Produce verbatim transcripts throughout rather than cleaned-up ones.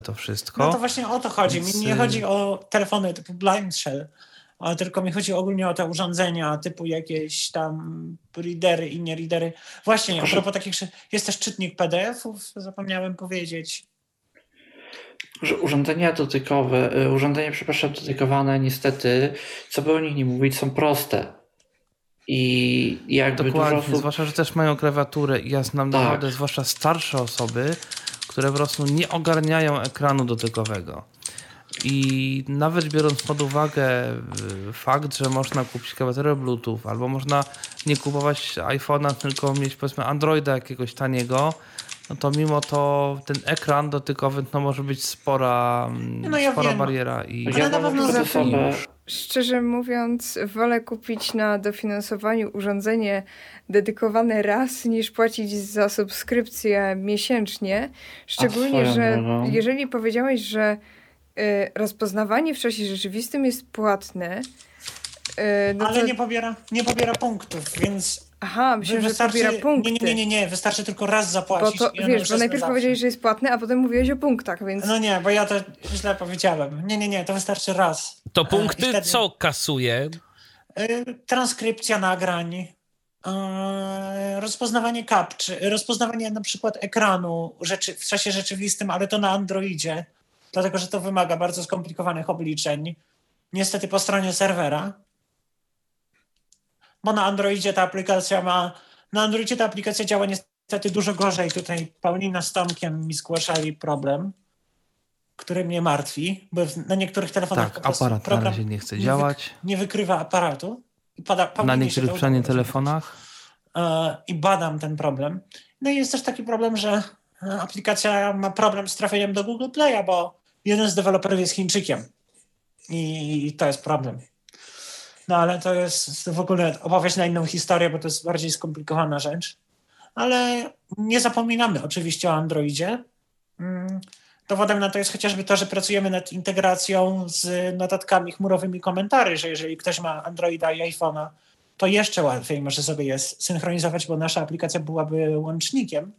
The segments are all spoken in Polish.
to wszystko. No to właśnie o to chodzi. Więc... Mi nie chodzi o telefony typu Blind Shell, ale tylko mi chodzi ogólnie o te urządzenia typu jakieś tam readery i nie readery. Właśnie, a propos takich, że jest też czytnik P D F-ów, zapomniałem powiedzieć. Że urządzenia dotykowe, urządzenia, przepraszam, dotykowane niestety, co by o nich nie mówić, są proste. I jakby Dokładnie, dużo osób... zwłaszcza, że też mają klawiaturę i ja znam tak. naprawdę, zwłaszcza starsze osoby, które po prostu nie ogarniają ekranu dotykowego. I nawet biorąc pod uwagę fakt, że można kupić klawiaturę Bluetooth albo można nie kupować iPhone'a, tylko mieć powiedzmy Androida jakiegoś taniego, no to mimo to ten ekran dotykowy no może być spora, no ja spora wiem. bariera. I ja na pewno sobie... Szczerze mówiąc, wolę kupić na dofinansowaniu urządzenie dedykowane raz, niż płacić za subskrypcję miesięcznie. Szczególnie, że drogą. jeżeli powiedziałeś, że y, rozpoznawanie w czasie rzeczywistym jest płatne. Y, no Ale to... nie pobiera, nie pobiera punktów, więc... Aha, myślę, że pobiera punkty. Nie, nie, nie, nie, wystarczy tylko raz zapłacić. Bo to, wiesz, bo najpierw powiedziałeś, że jest płatne, a potem mówiłeś o punktach, więc... No nie, bo ja to źle powiedziałem. Nie, nie, nie, to wystarczy raz. To punkty wtedy... co kasuje? Transkrypcja nagrań, rozpoznawanie kapczy, rozpoznawanie na przykład ekranu rzeczy, w czasie rzeczywistym, ale to na Androidzie, dlatego że to wymaga bardzo skomplikowanych obliczeń. Niestety po stronie serwera. Bo na Androidzie ta aplikacja ma... Na Androidzie ta aplikacja działa niestety dużo gorzej. Tutaj Paulina z Tomkiem mi zgłaszali problem, który mnie martwi, bo na niektórych telefonach tak, aparat na razie nie chce nie działać. Wy, nie wykrywa aparatu. I pada, na niektórych przynajmniej telefonach. Yy, I badam ten problem. No i jest też taki problem, że aplikacja ma problem z trafieniem do Google Play'a, bo jeden z deweloperów jest Chińczykiem. I, i to jest problem. No ale to jest w ogóle opowieść na inną historię, bo to jest bardziej skomplikowana rzecz. Ale nie zapominamy oczywiście o Androidzie. Dowodem na to jest chociażby to, że pracujemy nad integracją z notatkami chmurowymi komentarzy, że jeżeli ktoś ma Androida i iPhone'a, to jeszcze łatwiej może sobie je synchronizować, bo nasza aplikacja byłaby łącznikiem.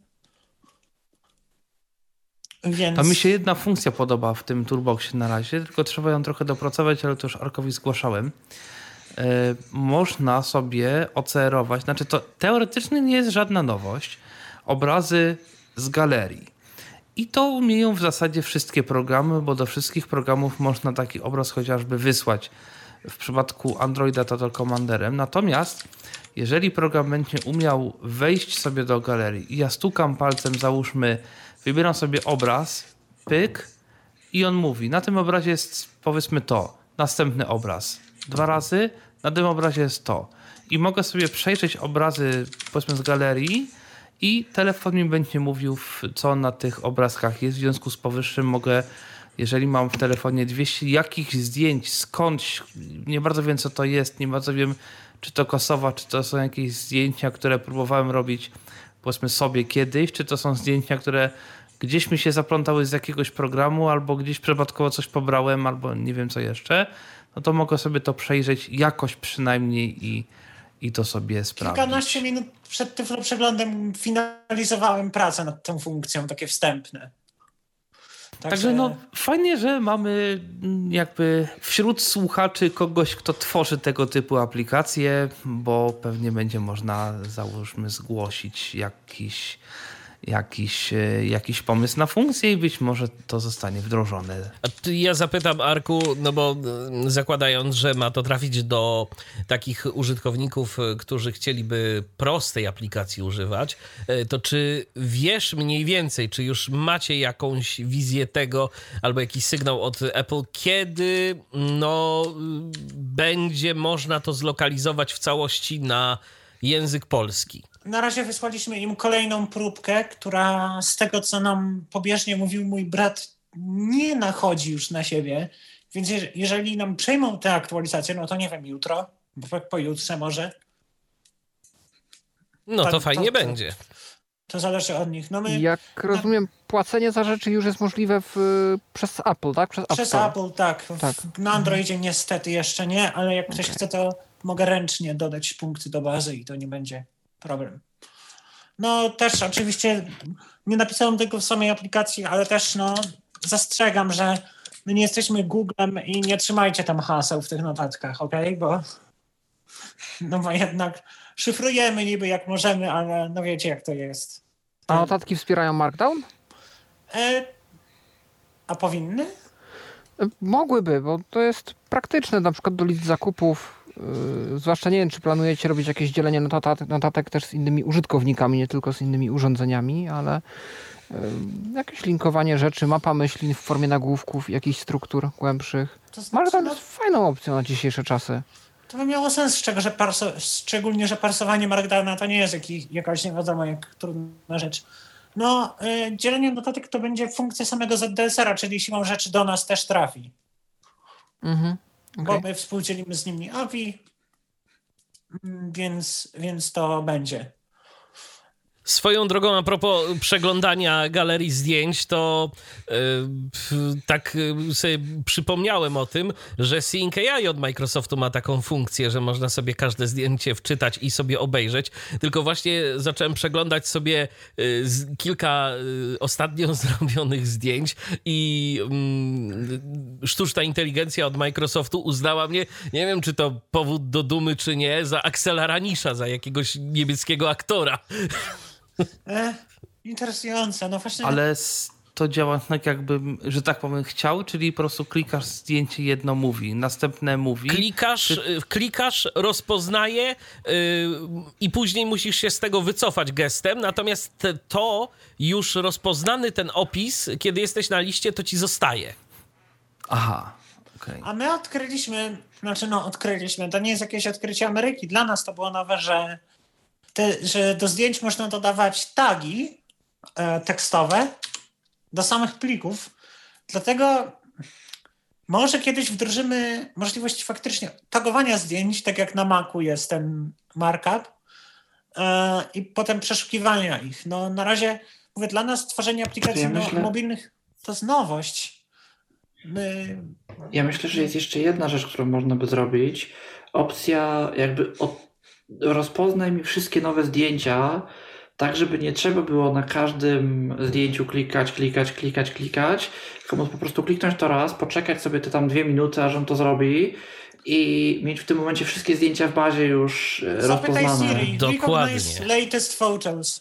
Więc... To mi się jedna funkcja podoba w tym Toolboxie na razie, tylko trzeba ją trochę dopracować, ale to już Arkowi zgłaszałem. Yy, można sobie ocerować, znaczy to teoretycznie nie jest żadna nowość, obrazy z galerii. I to umieją w zasadzie wszystkie programy, bo do wszystkich programów można taki obraz chociażby wysłać. W przypadku Androida to to Commanderem. Natomiast jeżeli program będzie umiał wejść sobie do galerii i ja stukam palcem, załóżmy, wybieram sobie obraz, pyk i on mówi, na tym obrazie jest powiedzmy to, następny obraz. Dwa razy, na tym obrazie jest to. I mogę sobie przejrzeć obrazy powiedzmy z galerii i telefon mi będzie mówił, co na tych obrazkach jest. W związku z powyższym mogę, jeżeli mam w telefonie dwieście jakichś zdjęć, skądś, nie bardzo wiem co to jest, nie bardzo wiem czy to Kosowa, czy to są jakieś zdjęcia, które próbowałem robić powiedzmy sobie kiedyś, czy to są zdjęcia, które gdzieś mi się zaplątały z jakiegoś programu, albo gdzieś przypadkowo coś pobrałem, albo nie wiem co jeszcze, no to mogę sobie to przejrzeć jakoś przynajmniej i, i to sobie sprawdzić. Kilkanaście minut przed tym przeglądem finalizowałem pracę nad tą funkcją, takie wstępne. Także, Także no fajnie, że mamy jakby wśród słuchaczy kogoś, kto tworzy tego typu aplikacje, bo pewnie będzie można, załóżmy, zgłosić jakiś, jakiś, jakiś pomysł na funkcję i być może to zostanie wdrożone. A ja zapytam, Arku, no bo zakładając, że ma to trafić do takich użytkowników, którzy chcieliby prostej aplikacji używać, to czy wiesz mniej więcej, czy już macie jakąś wizję tego, albo jakiś sygnał od Apple, kiedy no, będzie można to zlokalizować w całości na język polski? Na razie wysłaliśmy im kolejną próbkę, która z tego, co nam pobieżnie mówił mój brat, nie nachodzi już na siebie. Więc jeżeli nam przejmą tę aktualizację, no to nie wiem, jutro, pojutrze może. No to, to fajnie to, będzie. To, to zależy od nich. No my, Jak rozumiem, płacenie za rzeczy już jest możliwe w, przez Apple, tak? Przez, przez Apple, tak. tak. Na Androidzie niestety jeszcze nie, ale jak ktoś okay. chce, to mogę ręcznie dodać punkty do bazy i to nie będzie problem. No też oczywiście nie napisałem tego w samej aplikacji, ale też no zastrzegam, że my nie jesteśmy Googlem i nie trzymajcie tam haseł w tych notatkach, okej? Okay? Bo, no bo jednak szyfrujemy niby jak możemy, ale no wiecie jak to jest. A notatki wspierają Markdown? E, a powinny? Mogłyby, bo to jest praktyczne na przykład do list zakupów. Yy, zwłaszcza nie wiem, czy planujecie robić jakieś dzielenie notatek, notatek też z innymi użytkownikami, nie tylko z innymi urządzeniami, ale yy, jakieś linkowanie rzeczy, mapa myślin w formie nagłówków, jakichś struktur głębszych. To znaczy, Markdown no, jest fajną opcją na dzisiejsze czasy. to by miało sens, z czego, że parso, szczególnie, że parsowanie Markdowna to nie jest jaki, jakaś nie wiadomo jak trudna rzecz. No, y, dzielenie notatek to będzie funkcja samego Z D S R-a, czyli siłą rzeczy do nas też trafi. Mhm. Bo Okay. my współdzielimy z nimi A P I, więc, więc to będzie. Swoją drogą, a propos przeglądania galerii zdjęć, to yy, tak yy, sobie przypomniałem o tym, że Sync A I od Microsoftu ma taką funkcję, że można sobie każde zdjęcie wczytać i sobie obejrzeć. Tylko właśnie zacząłem przeglądać sobie yy, z, kilka yy, ostatnio zrobionych zdjęć i yy, sztuczna inteligencja od Microsoftu uznała mnie, nie wiem czy to powód do dumy czy nie, za Axela Ranisza, za jakiegoś niemieckiego aktora. E, interesujące, no właśnie. Ale s- to działa tak jakbym, że tak powiem, chciał, czyli po prostu klikasz zdjęcie, jedno mówi, następne mówi. Klikasz, Czy- klikasz, rozpoznaje yy, i później musisz się z tego wycofać gestem, natomiast te, to już rozpoznany ten opis, kiedy jesteś na liście, to ci zostaje. Aha, okej. A my odkryliśmy, znaczy no odkryliśmy, to nie jest jakieś odkrycie Ameryki. Dla nas to było nowe, że, te, że do zdjęć można dodawać tagi e, tekstowe do samych plików. Dlatego może kiedyś wdrożymy możliwość faktycznie tagowania zdjęć, tak jak na Macu jest ten markup e, i potem przeszukiwania ich. No na razie, mówię, dla nas tworzenie aplikacji Ja no, myślę- mobilnych to jest nowość. My Ja myślę, że jest jeszcze jedna rzecz, którą można by zrobić. Opcja jakby od, rozpoznaj mi wszystkie nowe zdjęcia, tak żeby nie trzeba było na każdym zdjęciu klikać, klikać, klikać, klikać, tylko móc po prostu kliknąć to raz, poczekać sobie te tam dwie minuty, aż on to zrobi i mieć w tym momencie wszystkie zdjęcia w bazie już e, Zapytaj rozpoznane. Siri. Dokładnie. Recognize latest photos.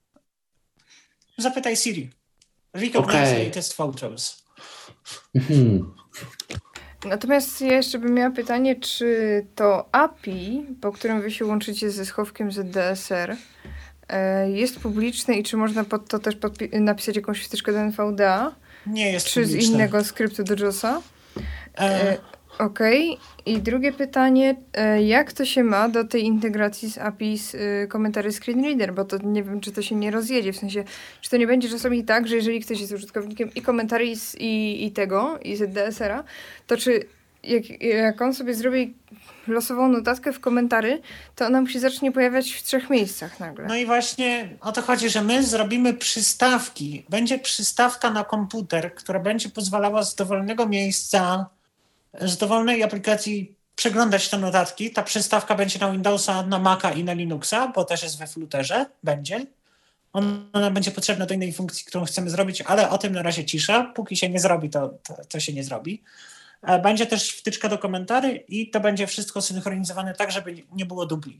Zapytaj Siri. Recognize Okej. latest photos. Mhm. Natomiast ja jeszcze bym miała pytanie, czy to A P I, po którym wy się łączycie ze schowkiem Z D S R, e, jest publiczne i czy można pod to też podpi- napisać jakąś wtyczkę do N V D A, Nie jest czy z publiczne. innego skryptu do JOSa? E, E, Okej. I drugie pytanie, e, jak to się ma do tej integracji z A P I z y, komentarzy Screen Reader, bo to nie wiem, czy to się nie rozjedzie, w sensie, czy to nie będzie czasami tak, że jeżeli ktoś jest użytkownikiem i komentarzy i, z- i, i tego, i Z D S R-a, to czy jak, jak on sobie zrobi losową notatkę w komentarzy, to ona mu się zacznie pojawiać w trzech miejscach nagle. no i właśnie o to chodzi, że my zrobimy przystawki. Będzie przystawka na komputer, która będzie pozwalała z dowolnego miejsca, z dowolnej aplikacji przeglądać te notatki. Ta przystawka będzie na Windowsa, na Maca i na Linuxa, bo też jest we Flutterze. Będzie. Ona będzie potrzebna do innej funkcji, którą chcemy zrobić, ale o tym na razie cisza. Póki się nie zrobi, to, to, to się nie zrobi. E, Będzie też wtyczka do komentarzy i to będzie wszystko synchronizowane tak, żeby nie było dubli.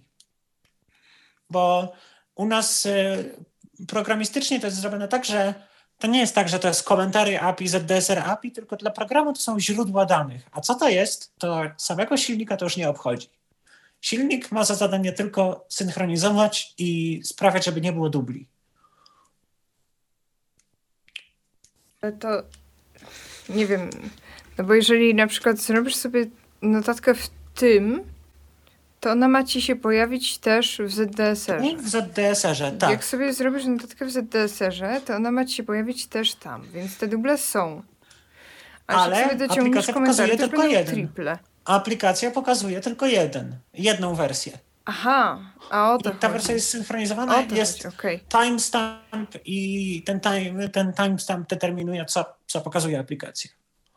Bo u nas e, programistycznie to jest zrobione tak, że to nie jest tak, że to jest komentary A P I, Z D S R A P I, tylko dla programu to są źródła danych. A co to jest, to samego silnika to już nie obchodzi. Silnik ma za zadanie tylko synchronizować i sprawiać, żeby nie było dubli. Ale to nie wiem, no bo jeżeli na przykład zrobisz sobie notatkę w tym, to ona ma ci się pojawić też w Z D S R-ze. W Z D S R-ze, tak. Jak sobie zrobisz notatkę w Z D S R-ze, to ona ma ci się pojawić też tam, więc te duble są. A Ale jak sobie dociągniesz aplikacja komentarze, pokazuje to tylko będą jeden. triple. Aplikacja pokazuje tylko jeden, jedną wersję. Aha, a o I to ta chodzi. wersja jest O synchronizowana, to jest chodzi, okej. timestamp i ten, time, ten timestamp determinuje, co, co pokazuje aplikacja.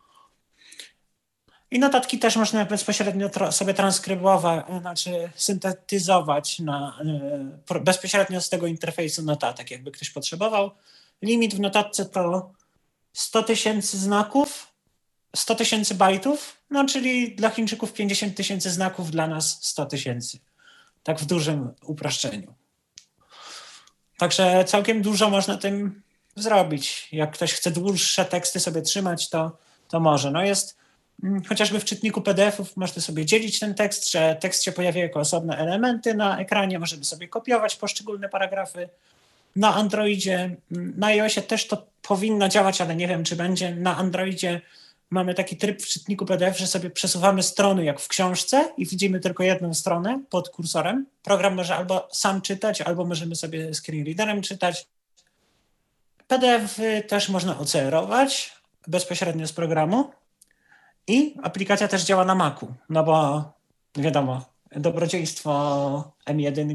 I notatki też można bezpośrednio tra- sobie transkrybować, znaczy syntetyzować na, y, pro- bezpośrednio z tego interfejsu notatek, jakby ktoś potrzebował. Limit w notatce to sto tysięcy znaków, sto tysięcy bajtów, no czyli dla Chińczyków pięćdziesiąt tysięcy znaków, dla nas sto tysięcy. Tak w dużym uproszczeniu. Także całkiem dużo można tym zrobić. Jak ktoś chce dłuższe teksty sobie trzymać, to, to może. No jest chociażby w czytniku P D F-ów można sobie dzielić ten tekst, że tekst się pojawia jako osobne elementy na ekranie, możemy sobie kopiować poszczególne paragrafy. Na Androidzie, na iOSie też to powinno działać, ale nie wiem, czy będzie. Na Androidzie mamy taki tryb w czytniku P D F, że sobie przesuwamy strony jak w książce i widzimy tylko jedną stronę pod kursorem. Program może albo sam czytać, albo możemy sobie screen readerem czytać. P D F też można ocerować bezpośrednio z programu i aplikacja też działa na Macu, no bo wiadomo, dobrodziejstwo M jeden.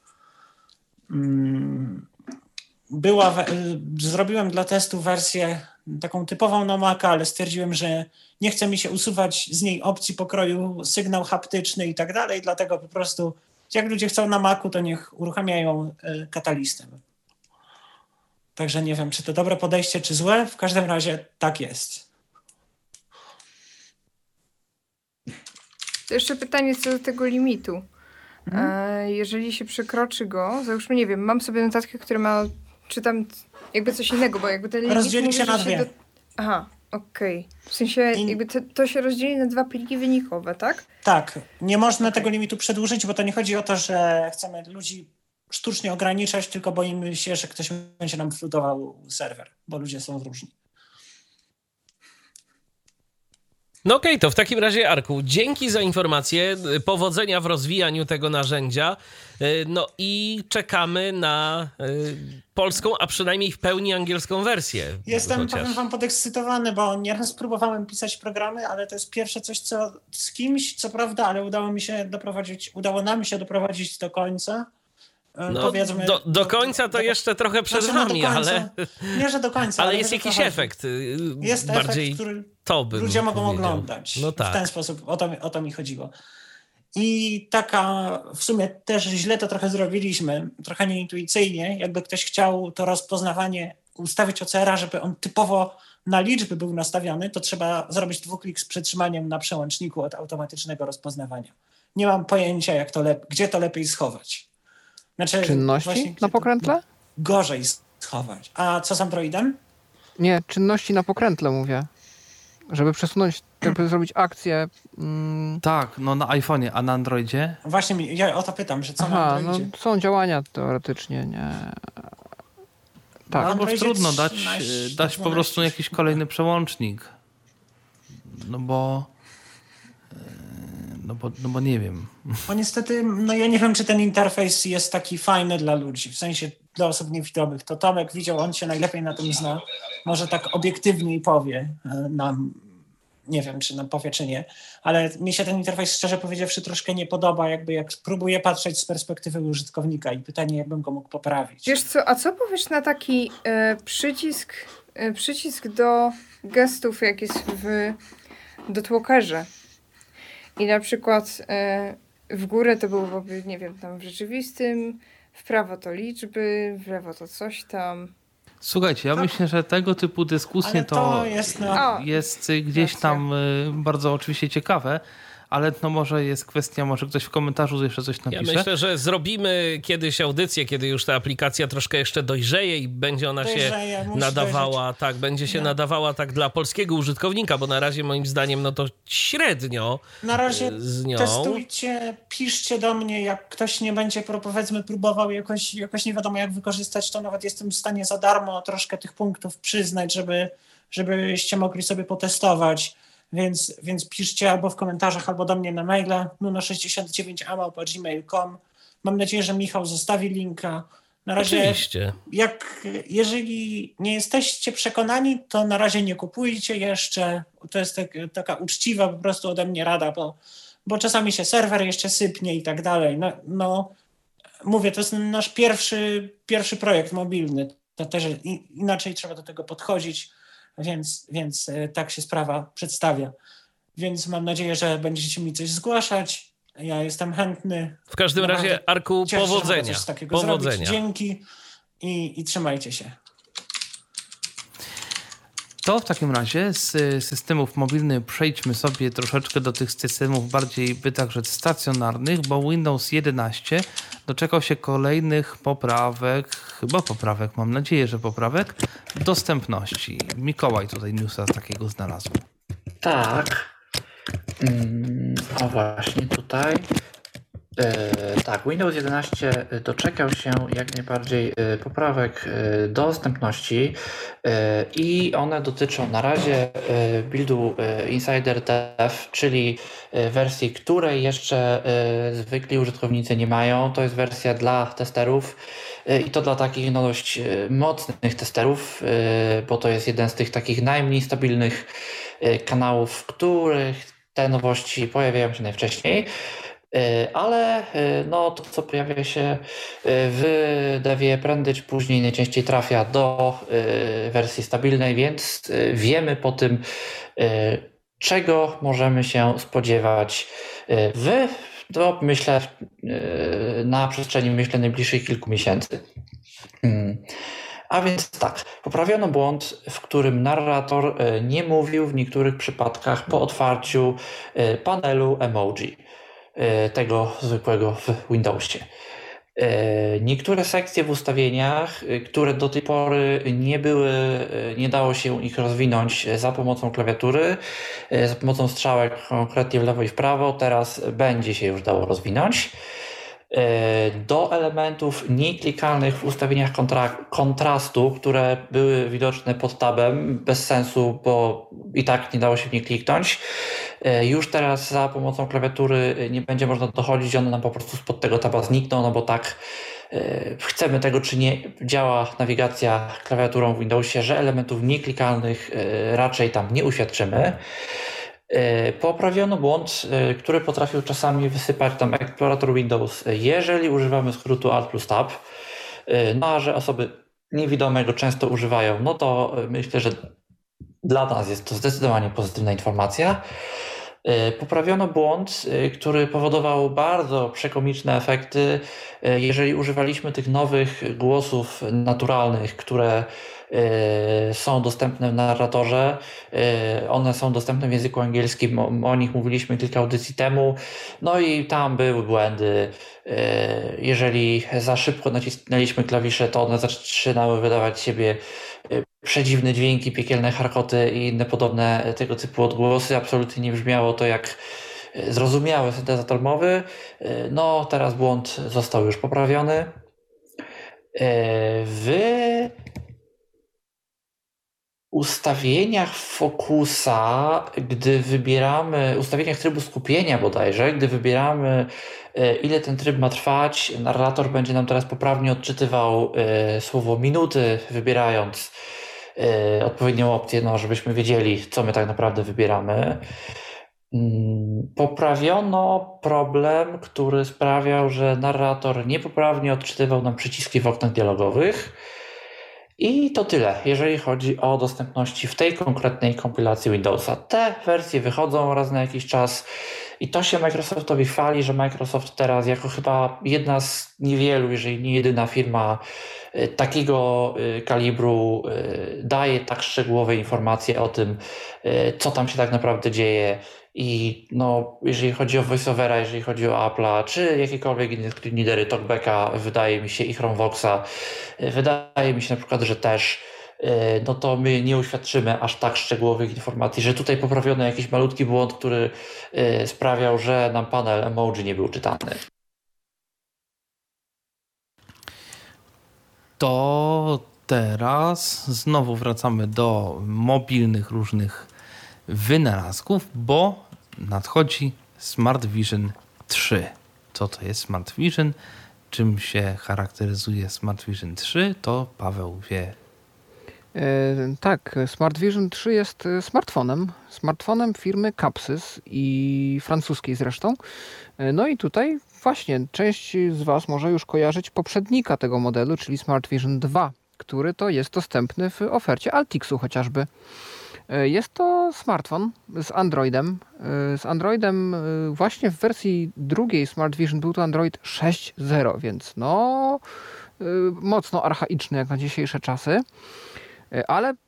Mm, była, zrobiłem dla testu wersję taką typową na Maca, ale stwierdziłem, że nie chce mi się usuwać z niej opcji pokroju sygnał haptyczny i tak dalej, dlatego po prostu jak ludzie chcą na Macu, to niech uruchamiają katalistem. Także nie wiem, czy to dobre podejście, czy złe. W każdym razie tak jest. To jeszcze pytanie co do tego limitu. Mhm. Jeżeli się przekroczy go, załóżmy, nie wiem, mam sobie notatkę, która ma, czytam jakby coś innego, bo jakby ten limit... Rozdzieli się na dwie. Do... Aha, okej. Okay. W sensie I... jakby to, to się rozdzieli na dwa pliki wynikowe, tak? Tak. Nie można okay. tego limitu przedłużyć, bo to nie chodzi o to, że chcemy ludzi sztucznie ograniczać, tylko boimy się, że ktoś będzie nam flutował serwer, bo ludzie są różni. No okej, okay, to w takim razie, Arku, dzięki za informację, powodzenia w rozwijaniu tego narzędzia, no i czekamy na polską, a przynajmniej w pełni angielską wersję. Jestem, chociaż. powiem wam, podekscytowany, bo nieraz próbowałem pisać programy, ale to jest pierwsze coś, co z kimś, co prawda, ale udało mi się doprowadzić, udało nam się doprowadzić do końca. No, Powiedzmy, do, do końca to do, jeszcze trochę przed znaczy, nami, no końca, ale... Nie, że do końca. Ale, ale jest jakiś chodzi. efekt. Jest bardziej efekt, który to bym ludzie mogą powiedział. oglądać. No tak. W ten sposób, o to, o to mi chodziło. I taka, w sumie też źle to trochę zrobiliśmy, trochę nieintuicyjnie. Jakby ktoś chciał to rozpoznawanie ustawić O C R a, żeby on typowo na liczby był nastawiony, to trzeba zrobić dwuklik z przytrzymaniem na przełączniku od automatycznego rozpoznawania. Nie mam pojęcia, jak to lep- gdzie to lepiej schować. Znaczy, czynności na pokrętle? Gorzej schować. A co z Androidem? Nie, czynności na pokrętle mówię. Żeby przesunąć, żeby zrobić akcję. Mm... Tak, no na iPhone'ie, a na Androidzie? Właśnie mi, ja o to pytam, że co Aha, na Androidzie? No są działania teoretycznie, nie. Tak. Albo trudno dać, trzynaście, dać po prostu jakiś kolejny przełącznik. No bo... No bo, no bo nie wiem. Bo niestety, no ja nie wiem, czy ten interfejs jest taki fajny dla ludzi, w sensie dla osób niewidomych. To Tomek widział, on się najlepiej na tym zna. Może tak obiektywniej powie nam, nie wiem, czy nam powie, czy nie, ale mi się ten interfejs, szczerze powiedziawszy, troszkę nie podoba, jakby jak próbuję patrzeć z perspektywy użytkownika i pytanie, jakbym go mógł poprawić. Wiesz co, a co powiesz na taki e, przycisk, e, przycisk do gestów, jak jest w dotwalkerze? I na przykład e, w górę to byłoby, nie wiem, tam w rzeczywistym, w prawo to liczby, w lewo to coś tam. Słuchajcie, ja tak. myślę, że tego typu dyskusje ale to, to jest, no, jest gdzieś racja. tam y, bardzo oczywiście ciekawe, ale no może jest kwestia, może ktoś w komentarzu jeszcze coś napisze. Ja myślę, że zrobimy kiedyś audycję, kiedy już ta aplikacja troszkę jeszcze dojrzeje i będzie ona Dojrzeje, się musi nadawała, dojrzeć. tak, będzie się No. nadawała tak dla polskiego użytkownika, bo na razie moim zdaniem no to średnio na razie z nią. testujcie, piszcie do mnie, jak ktoś nie będzie, powiedzmy, próbował jakoś, jakoś nie wiadomo jak wykorzystać, to nawet jestem w stanie za darmo troszkę tych punktów przyznać, żeby, żebyście mogli sobie potestować. Więc, więc piszcie albo w komentarzach, albo do mnie na maila nuno sześćdziesiąt dziewięć a małpa gmail kropka com. Mam nadzieję, że Michał zostawi linka. Na razie, Oczywiście. jak, jeżeli nie jesteście przekonani, to na razie nie kupujcie jeszcze. To jest tak, taka uczciwa po prostu ode mnie rada, bo, bo czasami się serwer jeszcze sypnie i tak dalej. No, no mówię, to jest nasz pierwszy, pierwszy projekt mobilny. To też inaczej trzeba do tego podchodzić. Więc, więc tak się sprawa przedstawia. Więc mam nadzieję, że będziecie mi coś zgłaszać. Ja jestem chętny. W każdym Naprawdę razie, Arku, cieszę się, że mogę powodzenia. coś takiego Powodzenia. zrobić. Dzięki i, i trzymajcie się. To w takim razie z systemów mobilnych przejdźmy sobie troszeczkę do tych systemów bardziej, by tak rzec, stacjonarnych, bo Windows jedenaście doczekał się kolejnych poprawek, chyba poprawek, mam nadzieję, że poprawek, dostępności. Mikołaj tutaj newsa takiego znalazł. Tak. Mm, o właśnie tutaj. Yy, tak, Windows jedenaście doczekał się jak najbardziej yy, poprawek yy, dostępności yy, i one dotyczą na razie yy, buildu yy, Insider Dev, czyli yy, wersji, której jeszcze yy, zwykli użytkownicy nie mają. To jest wersja dla testerów yy, i to dla takich no, dość yy, mocnych testerów, yy, bo to jest jeden z tych takich najmniej stabilnych yy, kanałów, w których te nowości pojawiają się najwcześniej. Ale no, to, co pojawia się w devie, prędzej czy później najczęściej trafia do wersji stabilnej, więc wiemy po tym, czego możemy się spodziewać w, no, myślę, na przestrzeni myślę najbliższych kilku miesięcy. A więc tak, poprawiono błąd, w którym narrator nie mówił w niektórych przypadkach po otwarciu panelu emoji, tego zwykłego w Windowsie. Niektóre sekcje w ustawieniach, które do tej pory nie były, nie dało się ich rozwinąć za pomocą klawiatury, za pomocą strzałek konkretnie w lewo i w prawo, teraz będzie się już dało rozwinąć. Do elementów nieklikalnych w ustawieniach kontra- kontrastu, które były widoczne pod tabem, bez sensu, bo i tak nie dało się w nie kliknąć. Już teraz za pomocą klawiatury nie będzie można dochodzić, one nam po prostu spod tego taba znikną, no bo tak chcemy tego czy nie, działa nawigacja klawiaturą w Windowsie, że elementów nieklikalnych raczej tam nie uświadczymy. Poprawiono błąd, który potrafił czasami wysypać tam eksplorator Windows, jeżeli używamy skrótu Alt plus Tab. No a że osoby niewidome go często używają, no to myślę, że dla nas jest to zdecydowanie pozytywna informacja. Poprawiono błąd, który powodował bardzo przekomiczne efekty, jeżeli używaliśmy tych nowych głosów naturalnych, które są dostępne w narratorze. One są dostępne w języku angielskim, o nich mówiliśmy kilka audycji temu. No i tam były błędy. Jeżeli za szybko nacisnęliśmy klawisze, to one zaczynały wydawać z siebie przedziwne dźwięki, piekielne charkoty i inne podobne tego typu odgłosy. Absolutnie nie brzmiało to jak zrozumiały syntezator mowy. No teraz błąd został już poprawiony. W ustawieniach fokusa, gdy wybieramy, ustawieniach trybu skupienia bodajże, gdy wybieramy ile ten tryb ma trwać, narrator będzie nam teraz poprawnie odczytywał słowo minuty, wybierając odpowiednią opcję, no, żebyśmy wiedzieli, co my tak naprawdę wybieramy. Poprawiono problem, który sprawiał, że narrator niepoprawnie odczytywał nam przyciski w oknach dialogowych. I to tyle, jeżeli chodzi o dostępności w tej konkretnej kompilacji Windowsa. Te wersje wychodzą raz na jakiś czas i to się Microsoftowi chwali, że Microsoft teraz jako chyba jedna z niewielu, jeżeli nie jedyna firma takiego kalibru daje tak szczegółowe informacje o tym, co tam się tak naprawdę dzieje. I no, jeżeli chodzi o VoiceOvera, jeżeli chodzi o Apple'a, czy jakiekolwiek inne screenreadery, TalkBacka, wydaje mi się, i Chromevoxa, wydaje mi się na przykład, że też, no to my nie uświadczymy aż tak szczegółowych informacji, że tutaj poprawiono jakiś malutki błąd, który sprawiał, że nam panel emoji nie był czytany. To teraz znowu wracamy do mobilnych różnych wynalazków, bo nadchodzi Smart Vision trzy. Co to jest Smart Vision? Czym się charakteryzuje Smart Vision trzy? To Paweł wie. E, tak, Smart Vision trzy jest smartfonem. Smartfonem firmy Capsys i francuskiej zresztą. No i tutaj właśnie część z Was może już kojarzyć poprzednika tego modelu, czyli Smart Vision dwa, który to jest dostępny w ofercie Altixu chociażby. Jest to smartfon z Androidem. Z Androidem właśnie w wersji drugiej Smart Vision był to Android sześć zero, więc no mocno archaiczny jak na dzisiejsze czasy. Ale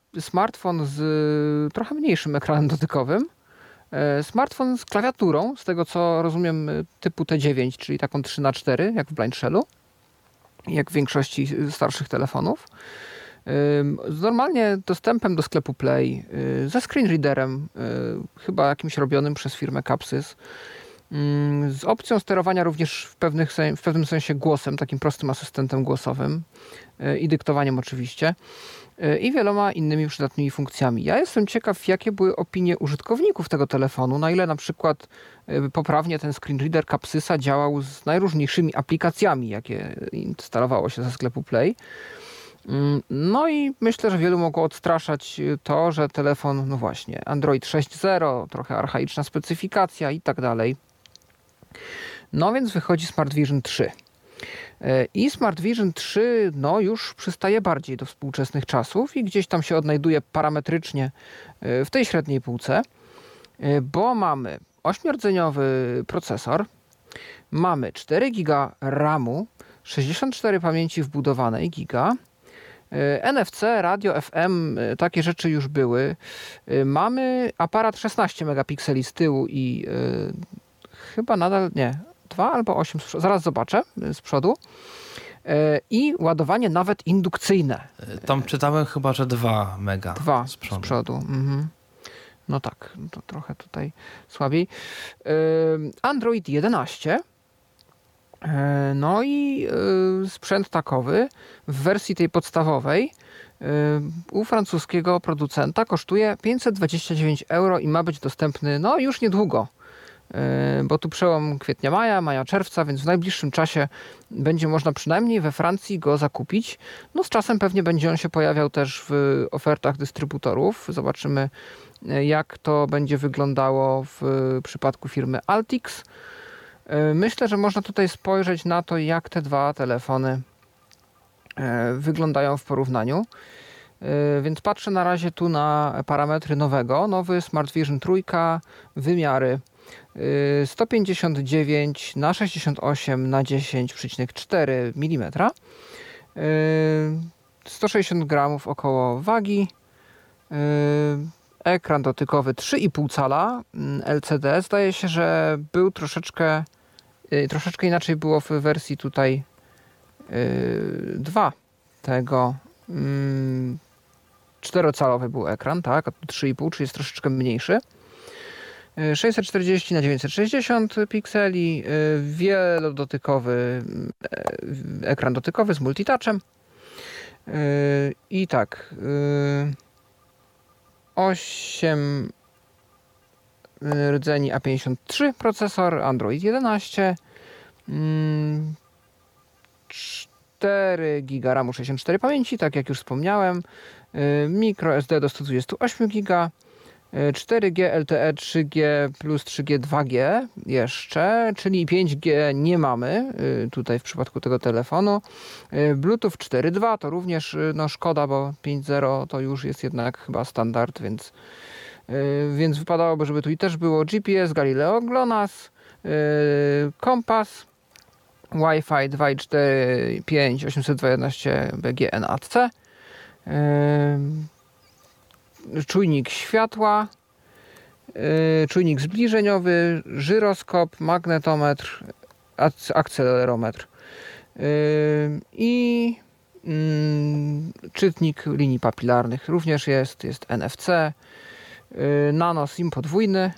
smartfon z trochę mniejszym ekranem dotykowym, smartfon z klawiaturą, z tego co rozumiem, typu T dziewięć, czyli taką trzy na cztery, jak w Blind Shellu, jak w większości starszych telefonów. Z normalnie dostępem do sklepu Play, ze screen readerem, chyba jakimś robionym przez firmę Capsys, z opcją sterowania również w, pewnych, w pewnym sensie głosem, takim prostym asystentem głosowym i dyktowaniem oczywiście, i wieloma innymi przydatnymi funkcjami. Ja jestem ciekaw, jakie były opinie użytkowników tego telefonu, na ile na przykład poprawnie ten screen reader Capsysa działał z najróżniejszymi aplikacjami, jakie instalowało się ze sklepu Play. No i myślę, że wielu mogło odstraszać to, że telefon, no właśnie, Android sześć zero, trochę archaiczna specyfikacja i tak dalej. No więc wychodzi Smart Vision trzy. I Smart Vision trzy no już przystaje bardziej do współczesnych czasów i gdzieś tam się odnajduje parametrycznie w tej średniej półce, bo mamy ośmiordzeniowy procesor, mamy cztery giga ramu, sześćdziesiąt cztery pamięci wbudowanej giga, N F C, radio F M, takie rzeczy już były. Mamy aparat szesnaście megapikseli z tyłu i yy, chyba nadal, nie, dwa albo osiem, zaraz zobaczę, z przodu. Yy, I ładowanie nawet indukcyjne. Tam czytałem chyba, że dwa mega dwa z przodu. Z przodu. Mhm. No tak, to trochę tutaj słabiej. Yy, Android jedenaście. No i sprzęt takowy w wersji tej podstawowej u francuskiego producenta kosztuje pięćset dwadzieścia dziewięć euro i ma być dostępny no już niedługo, bo tu przełom kwietnia, maja, maja, czerwca, więc w najbliższym czasie będzie można przynajmniej we Francji go zakupić. No z czasem pewnie będzie on się pojawiał też w ofertach dystrybutorów. Zobaczymy, jak to będzie wyglądało w przypadku firmy Altix. Myślę, że można tutaj spojrzeć na to, jak te dwa telefony wyglądają w porównaniu. Więc patrzę na razie tu na parametry nowego. Nowy Smart Vision trzy, wymiary sto pięćdziesiąt dziewięć na sześćdziesiąt osiem na dziesięć przecinek cztery milimetra. sto sześćdziesiąt gramów około wagi. Ekran dotykowy trzy i pół cala L C D. Zdaje się, że był troszeczkę troszeczkę inaczej było w wersji tutaj dwa tego. czterocalowy był ekran, tak, a tu trzy i pół, czyli jest troszeczkę mniejszy. sześćset czterdzieści na dziewięćset sześćdziesiąt pikseli, wielodotykowy ekran dotykowy z multitouchem. I tak, osiem rdzeni A pięćdziesiąt trzy procesor, Android jedenaście, cztery giga ramu, sześćdziesiąt cztery pamięci, tak jak już wspomniałem, microSD do sto dwadzieścia osiem giga, cztery G L T E trzy G plus trzy G dwa G jeszcze, czyli pięć G nie mamy tutaj w przypadku tego telefonu. Bluetooth cztery dwa to również no szkoda, bo pięć zero to już jest jednak chyba standard, więc więc wypadałoby, żeby tu i też było G P S, Galileo, GLONASS, kompas, Wi-Fi dwa i cztery, pięć, osiemset jedenaście B G N A C, czujnik światła, czujnik zbliżeniowy, żyroskop, magnetometr, akcelerometr i czytnik linii papilarnych. Również jest, jest N F C, nano SIM podwójny.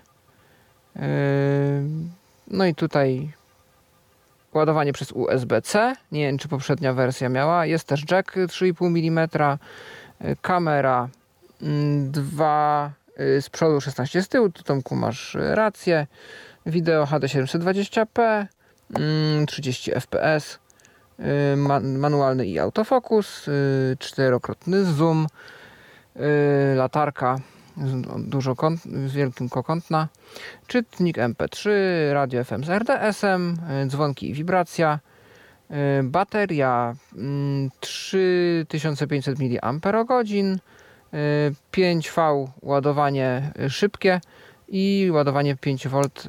No i tutaj ładowanie przez U S B C. Nie wiem, czy poprzednia wersja miała. Jest też jack trzy i pół milimetra. Kamera dwa z przodu, szesnaście z tyłu. Tu Tomku masz rację. Wideo H D siedemset dwadzieścia p. trzydzieści F P S. Manualny i autofokus. Czterokrotny zoom. Latarka dużo kąt, wielkokątna, czytnik M P trzy, radio F M z R D S-em, dzwonki i wibracja, bateria trzy tysiące pięćset miliamperogodzin, pięć V ładowanie szybkie i ładowanie pięć wolt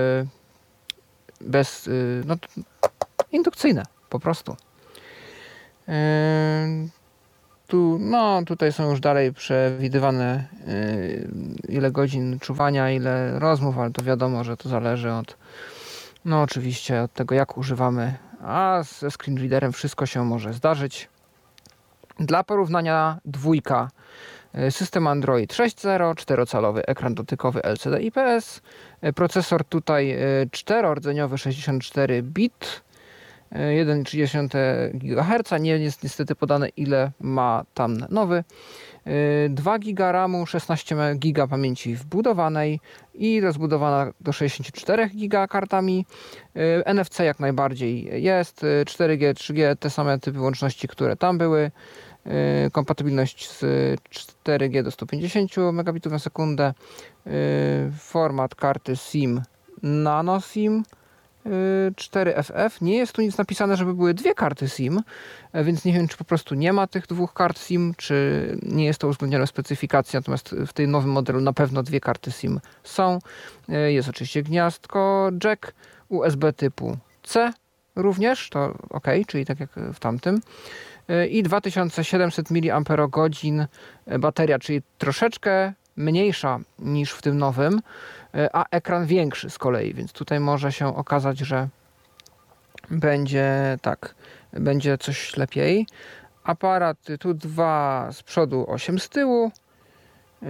bez, no, indukcyjne po prostu. Tu, no, tutaj są już dalej przewidywane yy, ile godzin czuwania, ile rozmów, ale to wiadomo, że to zależy od, no oczywiście od tego, jak używamy, a ze screen readerem wszystko się może zdarzyć. Dla porównania dwójka, system Android sześć zero, czterocalowy ekran dotykowy L C D I P S, procesor tutaj czterordzeniowy sześćdziesiąt cztery bit, jeden przecinek trzy gigaherca, nie jest niestety podane ile ma tam nowy, dwa giga ramu, szesnaście giga pamięci wbudowanej i rozbudowana do sześćdziesiąt cztery giga kartami, N F C jak najbardziej jest, cztery G, trzy G, te same typy łączności, które tam były, kompatybilność z cztery G do stu pięćdziesięciu megabitów na sekundę, format karty SIM nano SIM, cztery F F. Nie jest tu nic napisane, żeby były dwie karty SIM, więc nie wiem, czy po prostu nie ma tych dwóch kart SIM, czy nie jest to uwzględnione w specyfikacji, natomiast w tym nowym modelu na pewno dwie karty SIM są. Jest oczywiście gniazdko jack, U S B typu C również, to ok, czyli tak jak w tamtym. I dwa tysiące siedemset miliamperogodzin bateria, czyli troszeczkę mniejsza niż w tym nowym, a ekran większy z kolei, więc tutaj może się okazać, że będzie tak, będzie coś lepiej. Aparat tu dwa z przodu, osiem z tyłu. Yy,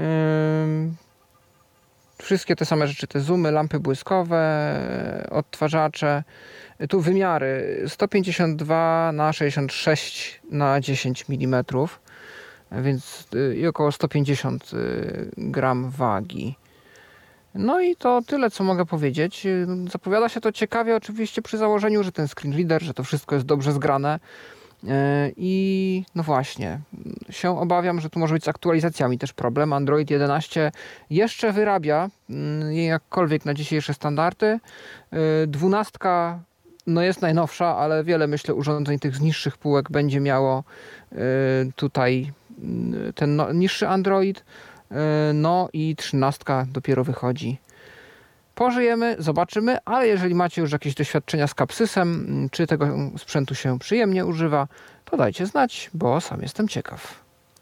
wszystkie te same rzeczy, te zoomy, lampy błyskowe, odtwarzacze. Tu wymiary sto pięćdziesiąt dwa na sześćdziesiąt sześć na dziesięć milimetrów, więc i około sto pięćdziesiąt gram wagi. No i to tyle, co mogę powiedzieć. Zapowiada się to ciekawie oczywiście przy założeniu, że ten screen reader, że to wszystko jest dobrze zgrane. I no właśnie, się obawiam, że tu może być z aktualizacjami też problem. Android jedenaście jeszcze wyrabia jakkolwiek na dzisiejsze standardy. Dwunastka no jest najnowsza, ale wiele, myślę, urządzeń tych z niższych półek będzie miało tutaj ten no, niższy Android. No i trzynastka dopiero wychodzi. Pożyjemy, zobaczymy, ale jeżeli macie już jakieś doświadczenia z Capsysem, czy tego sprzętu się przyjemnie używa, to dajcie znać, bo sam jestem ciekaw.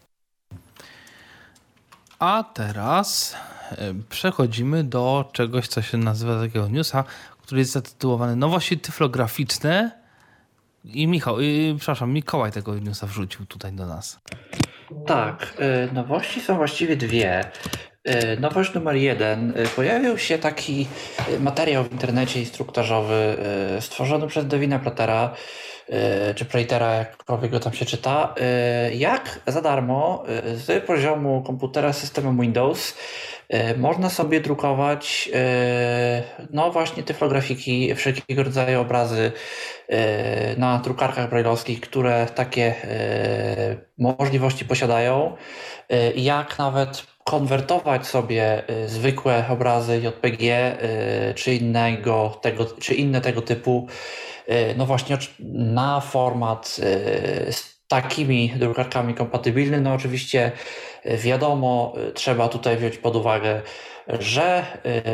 A teraz przechodzimy do czegoś, co się nazywa takiego newsa, który jest zatytułowany Nowości tyflograficzne. I Michał, i, przepraszam, Mikołaj tego newsa wrzucił tutaj do nas. Tak, nowości są właściwie dwie. Nowość numer jeden. Pojawił się taki materiał w internecie instruktażowy stworzony przez Devina Platera, czy Platera, jakkolwiek go tam się czyta, jak za darmo z poziomu komputera z systemem Windows można sobie drukować no właśnie tyflografiki, wszelkiego rodzaju obrazy na drukarkach brailleowskich, które takie możliwości posiadają, jak nawet konwertować sobie zwykłe obrazy J P G czy innego tego, czy inne tego typu no właśnie na format z takimi drukarkami kompatybilny. No oczywiście wiadomo, trzeba tutaj wziąć pod uwagę, że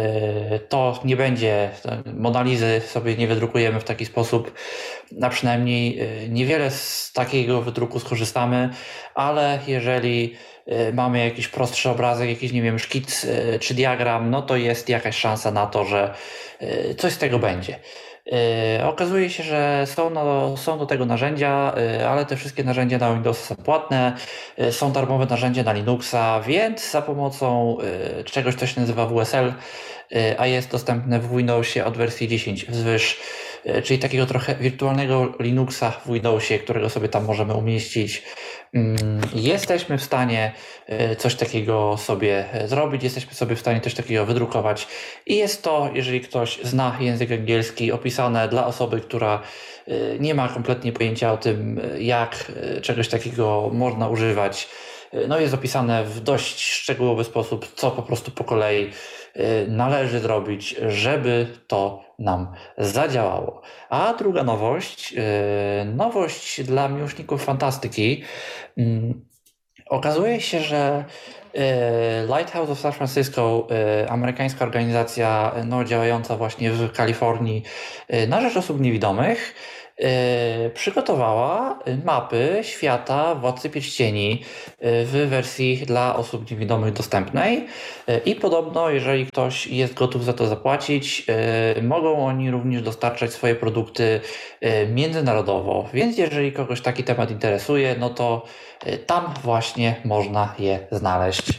to nie będzie, Monalizy sobie nie wydrukujemy w taki sposób, a przynajmniej niewiele z takiego wydruku skorzystamy, ale jeżeli mamy jakiś prostszy obrazek, jakiś, nie wiem, szkic czy diagram, no to jest jakaś szansa na to, że coś z tego będzie. Okazuje się, że są, no, są do tego narzędzia, ale te wszystkie narzędzia na Windowsa są płatne, są darmowe narzędzia na Linuxa, więc za pomocą czegoś, co się nazywa W S L, a jest dostępne w Windowsie od wersji dziesięć wzwyż, czyli takiego trochę wirtualnego Linuxa w Windowsie, którego sobie tam możemy umieścić. Jesteśmy w stanie coś takiego sobie zrobić, jesteśmy sobie w stanie coś takiego wydrukować i jest to, jeżeli ktoś zna język angielski, opisane dla osoby, która nie ma kompletnie pojęcia o tym, jak czegoś takiego można używać. No jest opisane w dość szczegółowy sposób, co po prostu po kolei należy zrobić, żeby to nam zadziałało. A druga nowość, nowość dla miłośników fantastyki. Okazuje się, że Lighthouse of San Francisco, amerykańska organizacja no, działająca właśnie w Kalifornii na rzecz osób niewidomych, przygotowała mapy świata Władcy Pierścieni w wersji dla osób niewidomych dostępnej i podobno, jeżeli ktoś jest gotów za to zapłacić, mogą oni również dostarczać swoje produkty międzynarodowo. Więc jeżeli kogoś taki temat interesuje, no to tam właśnie można je znaleźć.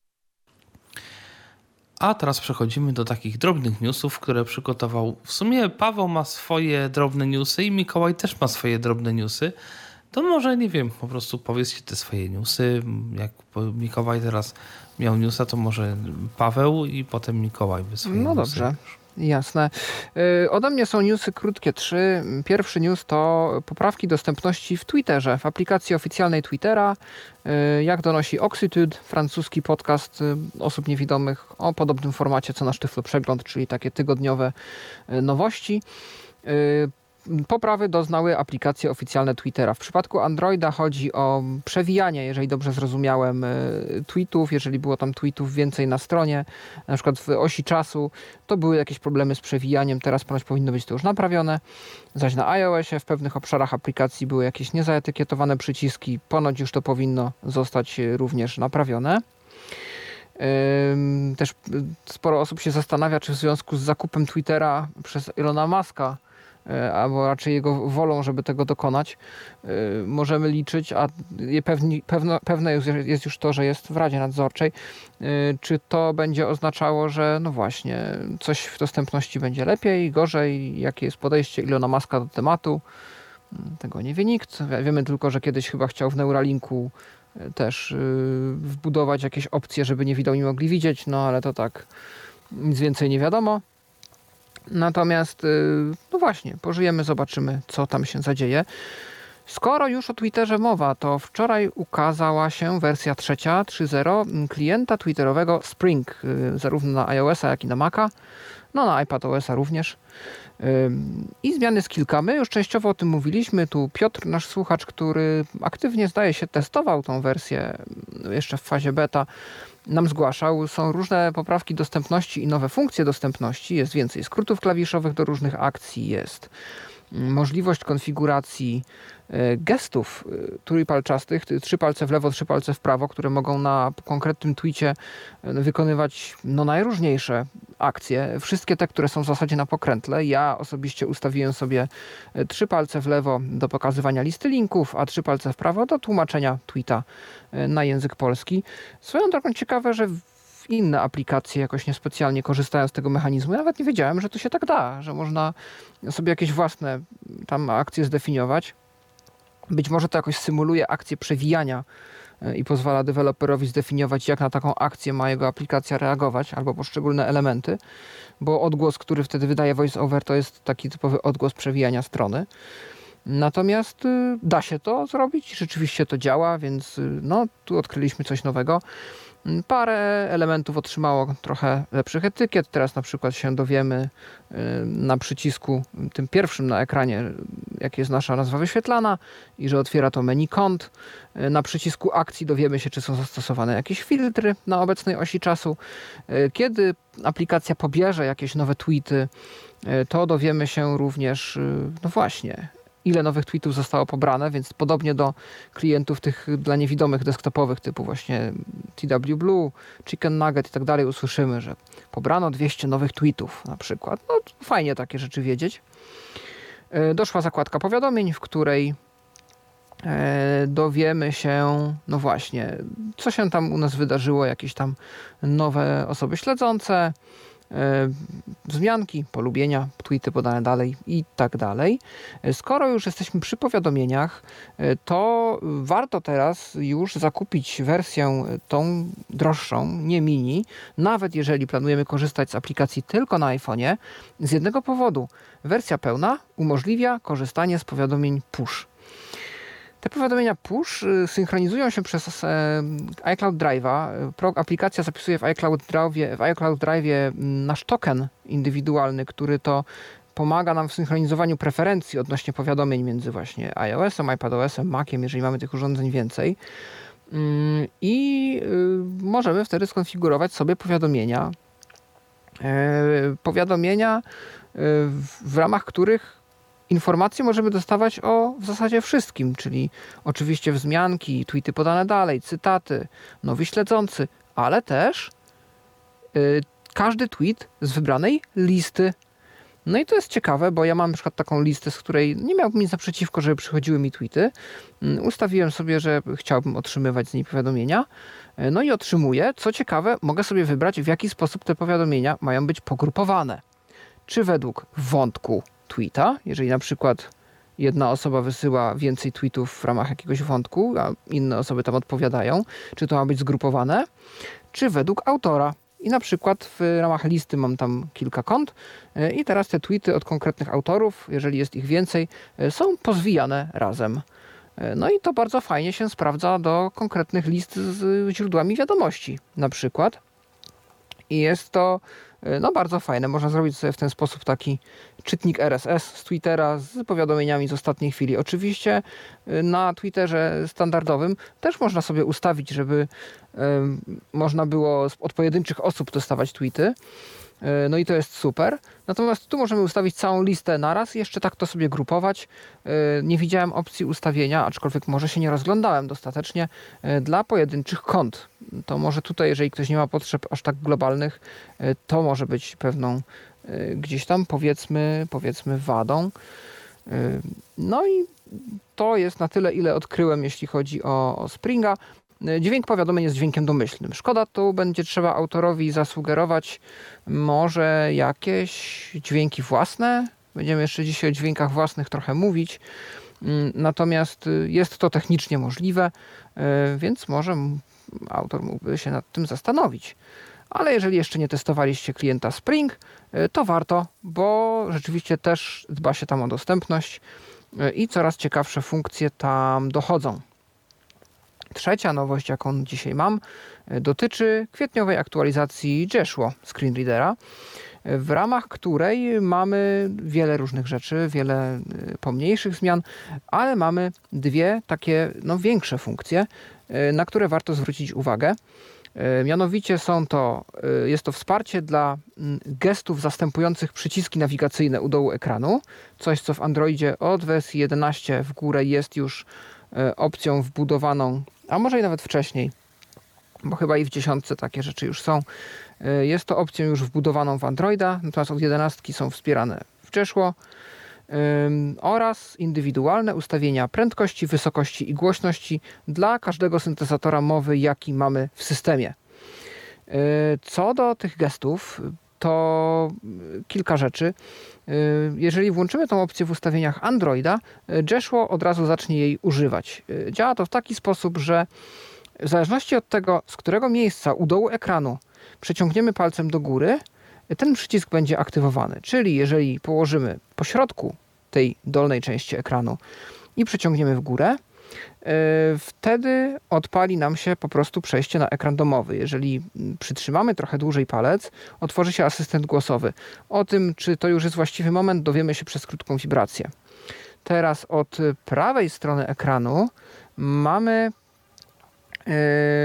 A teraz przechodzimy do takich drobnych newsów, które przygotował. W sumie Paweł ma swoje drobne newsy i Mikołaj też ma swoje drobne newsy. To może, nie wiem, po prostu powiedzcie te swoje newsy. Jak Mikołaj teraz miał newsa, to może Paweł i potem Mikołaj by swoje No newsy. dobrze. Jasne. Yy, ode mnie są newsy krótkie trzy. Pierwszy news to poprawki dostępności w Twitterze, w aplikacji oficjalnej Twittera. Yy, jak donosi Oxitude, francuski podcast yy, osób niewidomych o podobnym formacie co nasz Tyflo Przegląd, czyli takie tygodniowe yy, nowości. Yy, Poprawy doznały aplikacje oficjalne Twittera. W przypadku Androida chodzi o przewijanie, jeżeli dobrze zrozumiałem, tweetów. Jeżeli było tam tweetów więcej na stronie, na przykład w osi czasu, to były jakieś problemy z przewijaniem. Teraz ponoć powinno być to już naprawione. Zaś na iOSie w pewnych obszarach aplikacji były jakieś niezaetykietowane przyciski. Ponoć już to powinno zostać również naprawione. Też sporo osób się zastanawia, czy w związku z zakupem Twittera przez Elona Muska, albo raczej jego wolą, żeby tego dokonać, możemy liczyć, a pewni, pewno, pewne jest już to, że jest w Radzie Nadzorczej, czy to będzie oznaczało, że no właśnie, coś w dostępności będzie lepiej, gorzej, jakie jest podejście Elona Muska do tematu, tego nie wie nikt. Wiemy tylko, że kiedyś chyba chciał w Neuralinku też wbudować jakieś opcje, żeby niewidomi mogli widzieć, no ale to tak, nic więcej nie wiadomo. Natomiast, no właśnie, pożyjemy, zobaczymy, co tam się zadzieje. Skoro już o Twitterze mowa, to wczoraj ukazała się wersja trzecia, trzy zero, klienta twitterowego Spring, zarówno na iOS-a, jak i na Maca, no na iPadOS-a również. I zmiany jest kilka. My już częściowo o tym mówiliśmy. Tu Piotr, nasz słuchacz, który aktywnie, zdaje się, testował tą wersję jeszcze w fazie beta, nam zgłaszał. Są różne poprawki dostępności i nowe funkcje dostępności. Jest więcej skrótów klawiszowych do różnych akcji. Jest możliwość konfiguracji gestów trójpalczastych, trzy palce w lewo, trzy palce w prawo, które mogą na konkretnym tweetie wykonywać no, najróżniejsze akcje. Wszystkie te, które są w zasadzie na pokrętle. Ja osobiście ustawiłem sobie trzy palce w lewo do pokazywania listy linków, a trzy palce w prawo do tłumaczenia tweeta na język polski. Swoją drogą ciekawe, że inne aplikacje jakoś niespecjalnie korzystają z tego mechanizmu. Ja nawet nie wiedziałem, że to się tak da, że można sobie jakieś własne tam akcje zdefiniować. Być może to jakoś symuluje akcję przewijania i pozwala deweloperowi zdefiniować, jak na taką akcję ma jego aplikacja reagować, albo poszczególne elementy, bo odgłos, który wtedy wydaje VoiceOver, to jest taki typowy odgłos przewijania strony. Natomiast y, da się to zrobić, rzeczywiście to działa, więc y, no, tu odkryliśmy coś nowego. Parę elementów otrzymało trochę lepszych etykiet. Teraz na przykład się dowiemy y, na przycisku tym pierwszym na ekranie, jak jest nasza nazwa wyświetlana i że otwiera to menu kont. Y, na przycisku akcji dowiemy się, czy są zastosowane jakieś filtry na obecnej osi czasu. Y, kiedy aplikacja pobierze jakieś nowe tweety, y, to dowiemy się również, y, no właśnie, ile nowych tweetów zostało pobrane, więc podobnie do klientów tych dla niewidomych desktopowych typu właśnie T W Blue, Chicken Nugget i tak dalej usłyszymy, że pobrano dwieście nowych tweetów na przykład. No fajnie takie rzeczy wiedzieć. Doszła zakładka powiadomień, w której dowiemy się, no właśnie, co się tam u nas wydarzyło, jakieś tam nowe osoby śledzące, wzmianki, polubienia, tweety podane dalej i tak dalej. Skoro już jesteśmy przy powiadomieniach, to warto teraz już zakupić wersję tą droższą, nie mini, nawet jeżeli planujemy korzystać z aplikacji tylko na iPhone'ie, z jednego powodu. Wersja pełna umożliwia korzystanie z powiadomień push. Te powiadomienia push synchronizują się przez iCloud Drive'a. Aplikacja zapisuje w iCloud Drive'ie, w iCloud Drive'ie nasz token indywidualny, który to pomaga nam w synchronizowaniu preferencji odnośnie powiadomień między właśnie iOS-em, iPadOS-em, Maciem, jeżeli mamy tych urządzeń więcej. I możemy wtedy skonfigurować sobie powiadomienia. Powiadomienia, w ramach których informacje możemy dostawać o w zasadzie wszystkim, czyli oczywiście wzmianki, tweety podane dalej, cytaty, nowi śledzący, ale też yy, każdy tweet z wybranej listy. No i to jest ciekawe, bo ja mam na przykład taką listę, z której nie miałbym nic naprzeciwko, żeby przychodziły mi tweety. Ustawiłem sobie, że chciałbym otrzymywać z niej powiadomienia. No i otrzymuję. Co ciekawe, mogę sobie wybrać, w jaki sposób te powiadomienia mają być pogrupowane. Czy według wątku tweeta, jeżeli na przykład jedna osoba wysyła więcej tweetów w ramach jakiegoś wątku, a inne osoby tam odpowiadają, czy to ma być zgrupowane, czy według autora. I na przykład w ramach listy mam tam kilka kont i teraz te tweety od konkretnych autorów, jeżeli jest ich więcej, są pozwijane razem. No i to bardzo fajnie się sprawdza do konkretnych list z źródłami wiadomości na przykład. I jest to no, bardzo fajne. Można zrobić sobie w ten sposób taki czytnik R S S z Twittera z powiadomieniami z ostatniej chwili. Oczywiście na Twitterze standardowym też można sobie ustawić, żeby y, można było od pojedynczych osób dostawać tweety. Y, no i to jest super. Natomiast tu możemy ustawić całą listę naraz i jeszcze tak to sobie grupować. Y, nie widziałem opcji ustawienia, aczkolwiek może się nie rozglądałem dostatecznie, y, dla pojedynczych kont. To może tutaj, jeżeli ktoś nie ma potrzeb aż tak globalnych, y, to może być pewną y, gdzieś tam powiedzmy, powiedzmy wadą. Y, no i to jest na tyle, ile odkryłem, jeśli chodzi o, o Springa. Dźwięk powiadomień jest dźwiękiem domyślnym. Szkoda, tu będzie trzeba autorowi zasugerować może jakieś dźwięki własne. Będziemy jeszcze dzisiaj o dźwiękach własnych trochę mówić. Natomiast jest to technicznie możliwe, więc może autor mógłby się nad tym zastanowić. Ale jeżeli jeszcze nie testowaliście klienta Spring, to warto, bo rzeczywiście też dba się tam o dostępność i coraz ciekawsze funkcje tam dochodzą. Trzecia nowość, jaką dzisiaj mam, dotyczy kwietniowej aktualizacji Joshua Screenreadera, w ramach której mamy wiele różnych rzeczy, wiele pomniejszych zmian, ale mamy dwie takie no, większe funkcje, na które warto zwrócić uwagę. Mianowicie są to, jest to wsparcie dla gestów zastępujących przyciski nawigacyjne u dołu ekranu, coś co w Androidzie od wersji jedenaście w górę jest już opcją wbudowaną, a może i nawet wcześniej, bo chyba i w dziesiątce takie rzeczy już są. Jest to opcją już wbudowaną w Androida, natomiast od jedenastki są wspierane w Joshua oraz indywidualne ustawienia prędkości, wysokości i głośności dla każdego syntezatora mowy, jaki mamy w systemie. Co do tych gestów, to kilka rzeczy. Jeżeli włączymy tą opcję w ustawieniach Androida, Joshua od razu zacznie jej używać. Działa to w taki sposób, że w zależności od tego, z którego miejsca u dołu ekranu przeciągniemy palcem do góry, ten przycisk będzie aktywowany. Czyli jeżeli położymy po środku tej dolnej części ekranu i przeciągniemy w górę, wtedy odpali nam się po prostu przejście na ekran domowy. Jeżeli przytrzymamy trochę dłużej palec, otworzy się asystent głosowy. O tym, czy to już jest właściwy moment, dowiemy się przez krótką wibrację. Teraz od prawej strony ekranu mamy yy,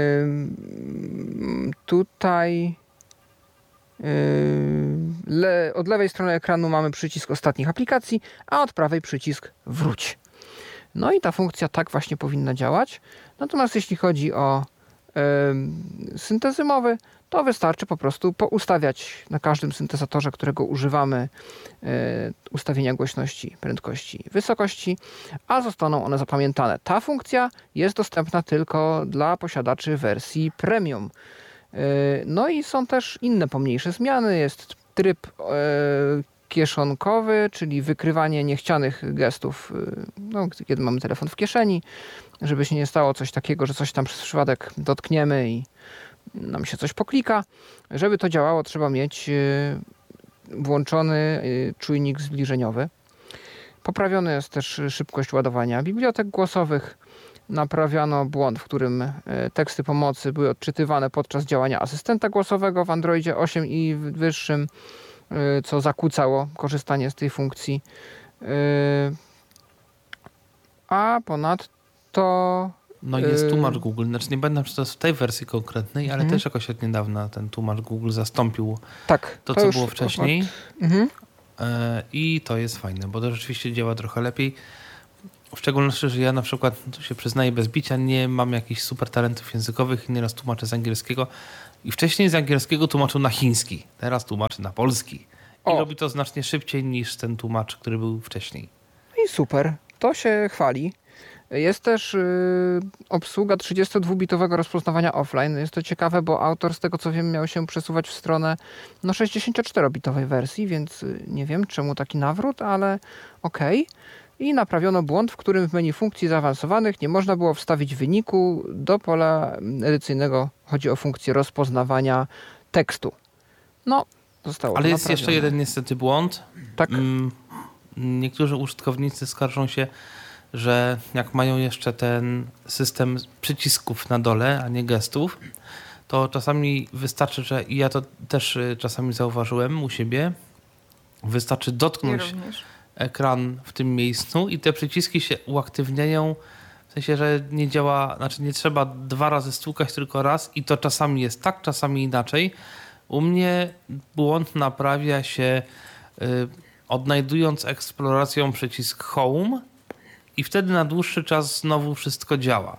tutaj yy, le, od lewej strony ekranu mamy przycisk ostatnich aplikacji, a od prawej przycisk wróć. No i ta funkcja tak właśnie powinna działać. Natomiast jeśli chodzi o y, syntezy mowy, to wystarczy po prostu poustawiać na każdym syntezatorze, którego używamy, y, ustawienia głośności, prędkości, wysokości, a zostaną one zapamiętane. Ta funkcja jest dostępna tylko dla posiadaczy wersji premium. Y, no i są też inne pomniejsze zmiany. Jest tryb y, kieszonkowy, czyli wykrywanie niechcianych gestów, no, kiedy mamy telefon w kieszeni, żeby się nie stało coś takiego, że coś tam przez przypadek dotkniemy i nam się coś poklika. Żeby to działało, trzeba mieć włączony czujnik zbliżeniowy. Poprawiona jest też szybkość ładowania bibliotek głosowych. Naprawiono błąd, w którym teksty pomocy były odczytywane podczas działania asystenta głosowego w Androidzie osiem i wyższym, co zakłócało korzystanie z tej funkcji. A ponadto... No jest tłumacz Google. Znaczy nie będę czy to jest w tej wersji konkretnej, ale mhm. też jakoś od niedawna ten tłumacz Google zastąpił tak, to, to co już było wcześniej. Mhm. i to jest fajne, bo to rzeczywiście działa trochę lepiej. W szczególności, że ja na przykład, to się przyznaję bez bicia, nie mam jakichś super talentów językowych i nieraz tłumaczę z angielskiego. I wcześniej z angielskiego tłumaczył na chiński, teraz tłumaczy na polski. I O. robi to znacznie szybciej niż ten tłumacz, który był wcześniej. I super, to się chwali. Jest też y, obsługa trzydziestodwubitowego rozpoznawania offline. Jest to ciekawe, bo autor, z tego co wiem, miał się przesuwać w stronę no, sześćdziesięcioczterobitowej wersji, więc y, nie wiem czemu taki nawrót, ale okej. I naprawiono błąd, w którym w menu funkcji zaawansowanych nie można było wstawić wyniku do pola edycyjnego. Chodzi o funkcję rozpoznawania tekstu. No, zostało Ale to jest naprawione. jeszcze jeden niestety błąd. Tak. Mm, Niektórzy użytkownicy skarżą się, że jak mają jeszcze ten system przycisków na dole, a nie gestów, to czasami wystarczy, że i ja to też y, czasami zauważyłem u siebie, wystarczy Nie dotknąć również. ekran w tym miejscu i te przyciski się uaktywniają, w sensie, że nie działa, znaczy nie trzeba dwa razy stukać, tylko raz i to czasami jest tak, czasami inaczej. U mnie błąd naprawia się y, odnajdując eksploracją przycisk Home i wtedy na dłuższy czas znowu wszystko działa.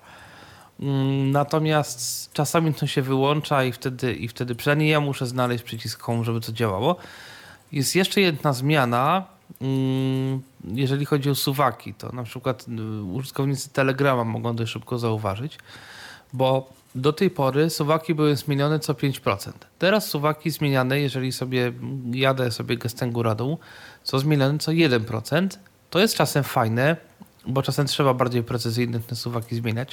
Mm, Natomiast czasami to się wyłącza i wtedy, i wtedy przynajmniej ja muszę znaleźć przycisk Home, żeby to działało. Jest jeszcze jedna zmiana, mm, jeżeli chodzi o suwaki, to na przykład y, użytkownicy Telegrama mogą dość szybko zauważyć, bo do tej pory suwaki były zmienione co pięć procent. Teraz suwaki zmieniane, jeżeli sobie jadę sobie gestem góra-dół, są zmienione co jeden procent. To jest czasem fajne, bo czasem trzeba bardziej precyzyjnie te suwaki zmieniać,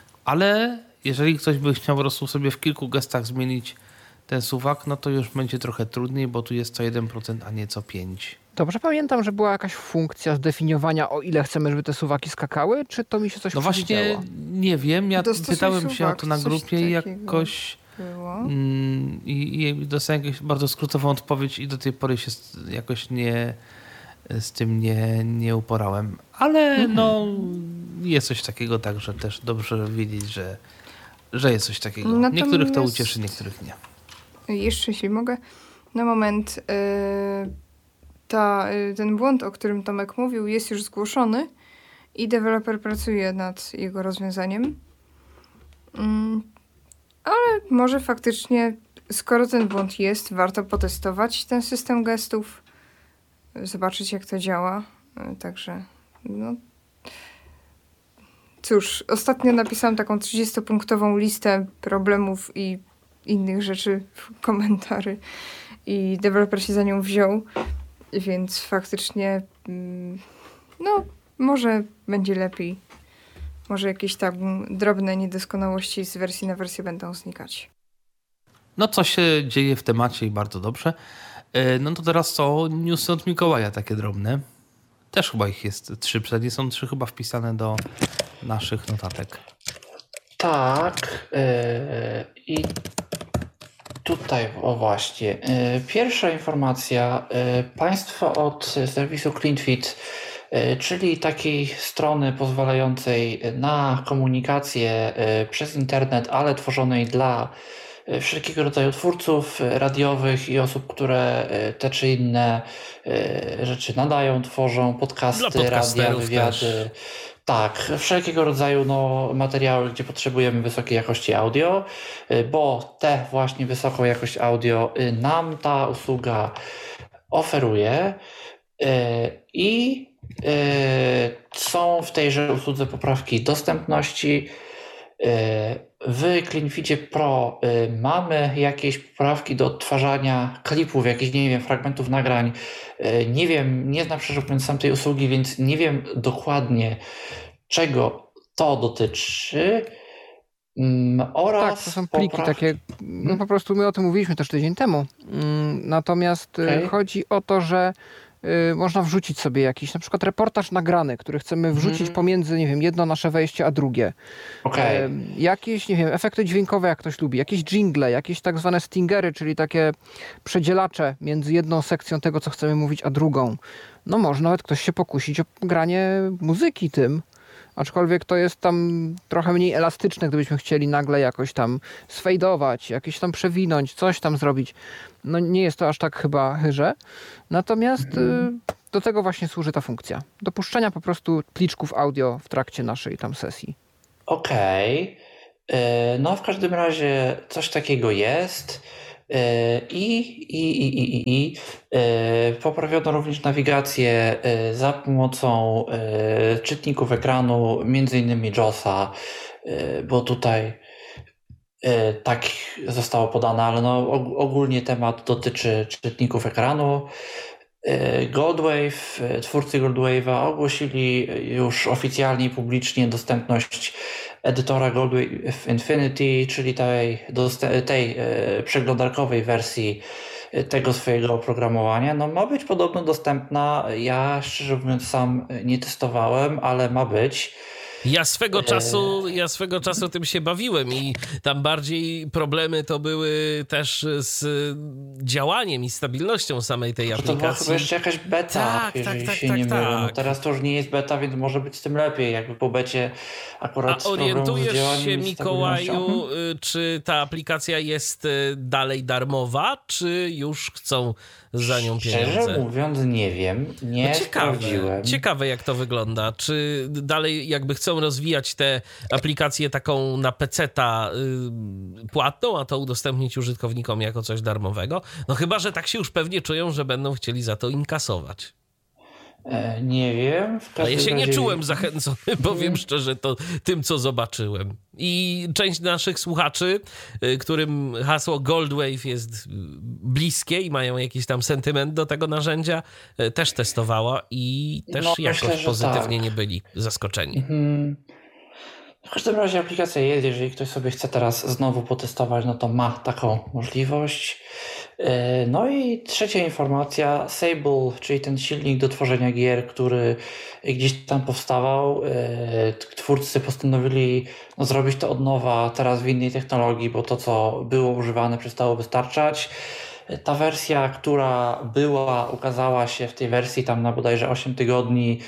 ale jeżeli ktoś by chciał po prostu sobie w kilku gestach zmienić ten suwak, no to już będzie trochę trudniej, bo tu jest co jeden procent, a nie co pięć procent. Dobrze pamiętam, że była jakaś funkcja zdefiniowania, o ile chcemy, żeby te suwaki skakały, czy to mi się coś No właśnie przewidziało? nie wiem, ja Dostosuj pytałem się o suwak, to na coś grupie i takiego. jakoś Było. mm, i, i dostałem jakąś bardzo skrótową odpowiedź i do tej pory się z- jakoś nie z tym nie, nie uporałem. Ale no jest coś takiego, także też dobrze wiedzieć, że, że jest coś takiego. Natomiast- Niektórych to ucieszy, niektórych nie. Jeszcze, jeśli mogę, na moment yy, ta, yy, ten błąd, o którym Tomek mówił, jest już zgłoszony i deweloper pracuje nad jego rozwiązaniem. Mm, ale może faktycznie, skoro ten błąd jest, warto potestować ten system gestów, zobaczyć jak to działa. Yy, także no. Cóż, ostatnio napisałam taką trzydziestopunktową listę problemów i innych rzeczy w komentary i deweloper się za nią wziął, więc faktycznie mm, no, może będzie lepiej. Może jakieś tam drobne niedoskonałości z wersji na wersję będą znikać. No co się dzieje w temacie i bardzo dobrze. E, No to teraz są newsy od Mikołaja, takie drobne. Też chyba ich jest trzy, przynajmniej są trzy chyba wpisane do naszych notatek. Tak. Yy, I tutaj, o właśnie. Yy, pierwsza informacja. Yy, państwo od serwisu CleanFit, yy, czyli takiej strony pozwalającej na komunikację yy, przez internet, ale tworzonej dla yy, wszelkiego rodzaju twórców yy, radiowych i osób, które yy, te czy inne yy, rzeczy nadają, tworzą, Dla podcasty, radia, podcasterów wywiady. też. Tak, wszelkiego rodzaju no, materiały, gdzie potrzebujemy wysokiej jakości audio, y, bo tę właśnie wysoką jakość audio y, nam ta usługa oferuje y, i y, są w tejże usłudze poprawki dostępności. Y, W CleanFicie Pro y, mamy jakieś poprawki do odtwarzania klipów, jakichś, nie wiem, fragmentów nagrań. Y, Nie wiem, nie znam szczerze mówiąc sam tej usługi, więc nie wiem dokładnie, czego to dotyczy. Mm, Oraz Tak, to są pliki poprawki- takie, no po prostu my o tym mówiliśmy też tydzień temu. Mm, Natomiast y, Okej. chodzi o to, że y, można wrzucić sobie jakiś na przykład reportaż nagrany, który chcemy wrzucić Mhm. pomiędzy, nie wiem, jedno nasze wejście, a drugie. Okej. Em, Jakieś, nie wiem, efekty dźwiękowe, jak ktoś lubi, jakieś jingle, jakieś tak zwane stingery, czyli takie przedzielacze między jedną sekcją tego, co chcemy mówić, a drugą. No może nawet ktoś się pokusić o granie muzyki tym. Aczkolwiek to jest tam trochę mniej elastyczne, gdybyśmy chcieli nagle jakoś tam sfejdować, jakieś tam przewinąć, coś tam zrobić. No nie jest to aż tak chyba chyże. Natomiast mm. do tego właśnie służy ta funkcja. Do puszczenia po prostu pliczków audio w trakcie naszej tam sesji. Okej. Okay. No w każdym razie coś takiego jest. I, i, i, i, i poprawiono również nawigację za pomocą czytników ekranu, między innymi JAWSa, bo tutaj tak zostało podane, ale no ogólnie temat dotyczy czytników ekranu. Goldwave, twórcy Goldwave'a ogłosili już oficjalnie i publicznie dostępność edytora Goldwave Infinity, czyli tej, tej przeglądarkowej wersji tego swojego oprogramowania. No ma być podobno dostępna. Ja szczerze mówiąc sam nie testowałem, ale ma być. Ja swego czasu, ja swego czasu tym się bawiłem i tam bardziej problemy to były też z działaniem i stabilnością samej tej aplikacji. To była chyba jeszcze jakaś beta, tak, jeżeli tak, tak, się tak, nie tak. mylę. No teraz to już nie jest beta, więc może być z tym lepiej, jakby po becie akurat. A orientujesz z się, Mikołaju, czy ta aplikacja jest dalej darmowa, czy już chcą za nią pieniądze? Szczerze mówiąc nie wiem, nie no ciekawe, sprawdziłem. Ciekawe jak to wygląda. Czy dalej jakby chcą rozwijać tę aplikację taką na peceta y, płatną, a to udostępnić użytkownikom jako coś darmowego? No chyba, że tak się już pewnie czują, że będą chcieli za to inkasować. E, nie wiem. W A ja się razie... nie czułem zachęcony, powiem szczerze, to tym, co zobaczyłem. I część naszych słuchaczy, którym hasło Goldwave jest bliskie i mają jakiś tam sentyment do tego narzędzia, też testowała i też no, jakoś myślę, pozytywnie tak. nie byli zaskoczeni. Mhm. W każdym razie aplikacja jest, jeżeli ktoś sobie chce teraz znowu potestować, no to ma taką możliwość. No i trzecia informacja, Sable, czyli ten silnik do tworzenia gier, który gdzieś tam powstawał, twórcy postanowili no, zrobić to od nowa, teraz w innej technologii, bo to, co było używane, przestało wystarczać. Ta wersja, która była, ukazała się w tej wersji tam na bodajże osiem tygodni,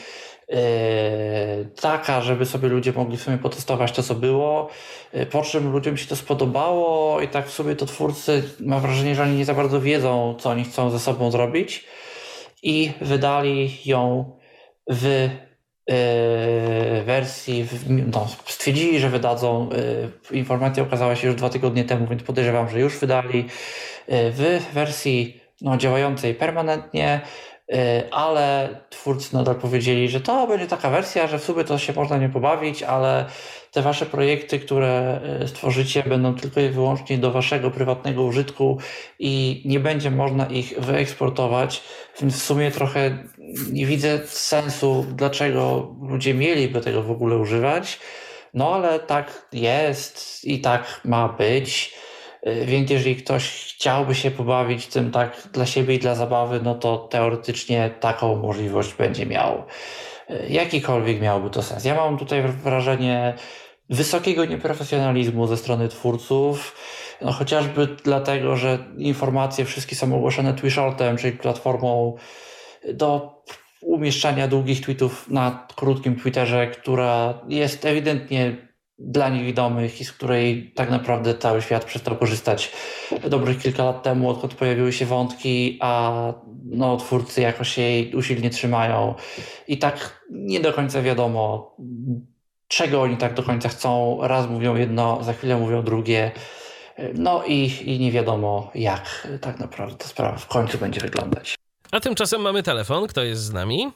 Yy, taka, żeby sobie ludzie mogli w sumie potestować to, co było, yy, po czym ludziom się to spodobało i tak w sumie to twórcy, mam wrażenie, że oni nie za bardzo wiedzą, co oni chcą ze sobą zrobić i wydali ją w yy, wersji, w, no, stwierdzili, że wydadzą, yy, informacja ukazała się już dwa tygodnie temu, więc podejrzewam, że już wydali yy, w wersji no, działającej permanentnie, ale twórcy nadal powiedzieli, że to będzie taka wersja, że w sumie to się można nie pobawić, ale te wasze projekty, które stworzycie, będą tylko i wyłącznie do waszego prywatnego użytku i nie będzie można ich wyeksportować, więc w sumie trochę nie widzę sensu, dlaczego ludzie mieliby tego w ogóle używać, no ale tak jest i tak ma być. Więc jeżeli ktoś chciałby się pobawić tym tak dla siebie i dla zabawy, no to teoretycznie taką możliwość będzie miał. Jakikolwiek miałby to sens. Ja mam tutaj wrażenie wysokiego nieprofesjonalizmu ze strony twórców, no chociażby dlatego, że informacje wszystkie są ogłoszone Twishortem, czyli platformą do umieszczania długich tweetów na krótkim Twitterze, która jest ewidentnie dla niewidomych i z której tak naprawdę cały świat przestał korzystać dobrych kilka lat temu, odkąd pojawiły się wątki, a no, twórcy jakoś się jej usilnie trzymają i tak nie do końca wiadomo, czego oni tak do końca chcą. Raz mówią jedno, za chwilę mówią drugie, no i, i nie wiadomo, jak tak naprawdę ta sprawa w końcu będzie wyglądać. A tymczasem mamy telefon. Kto jest z nami?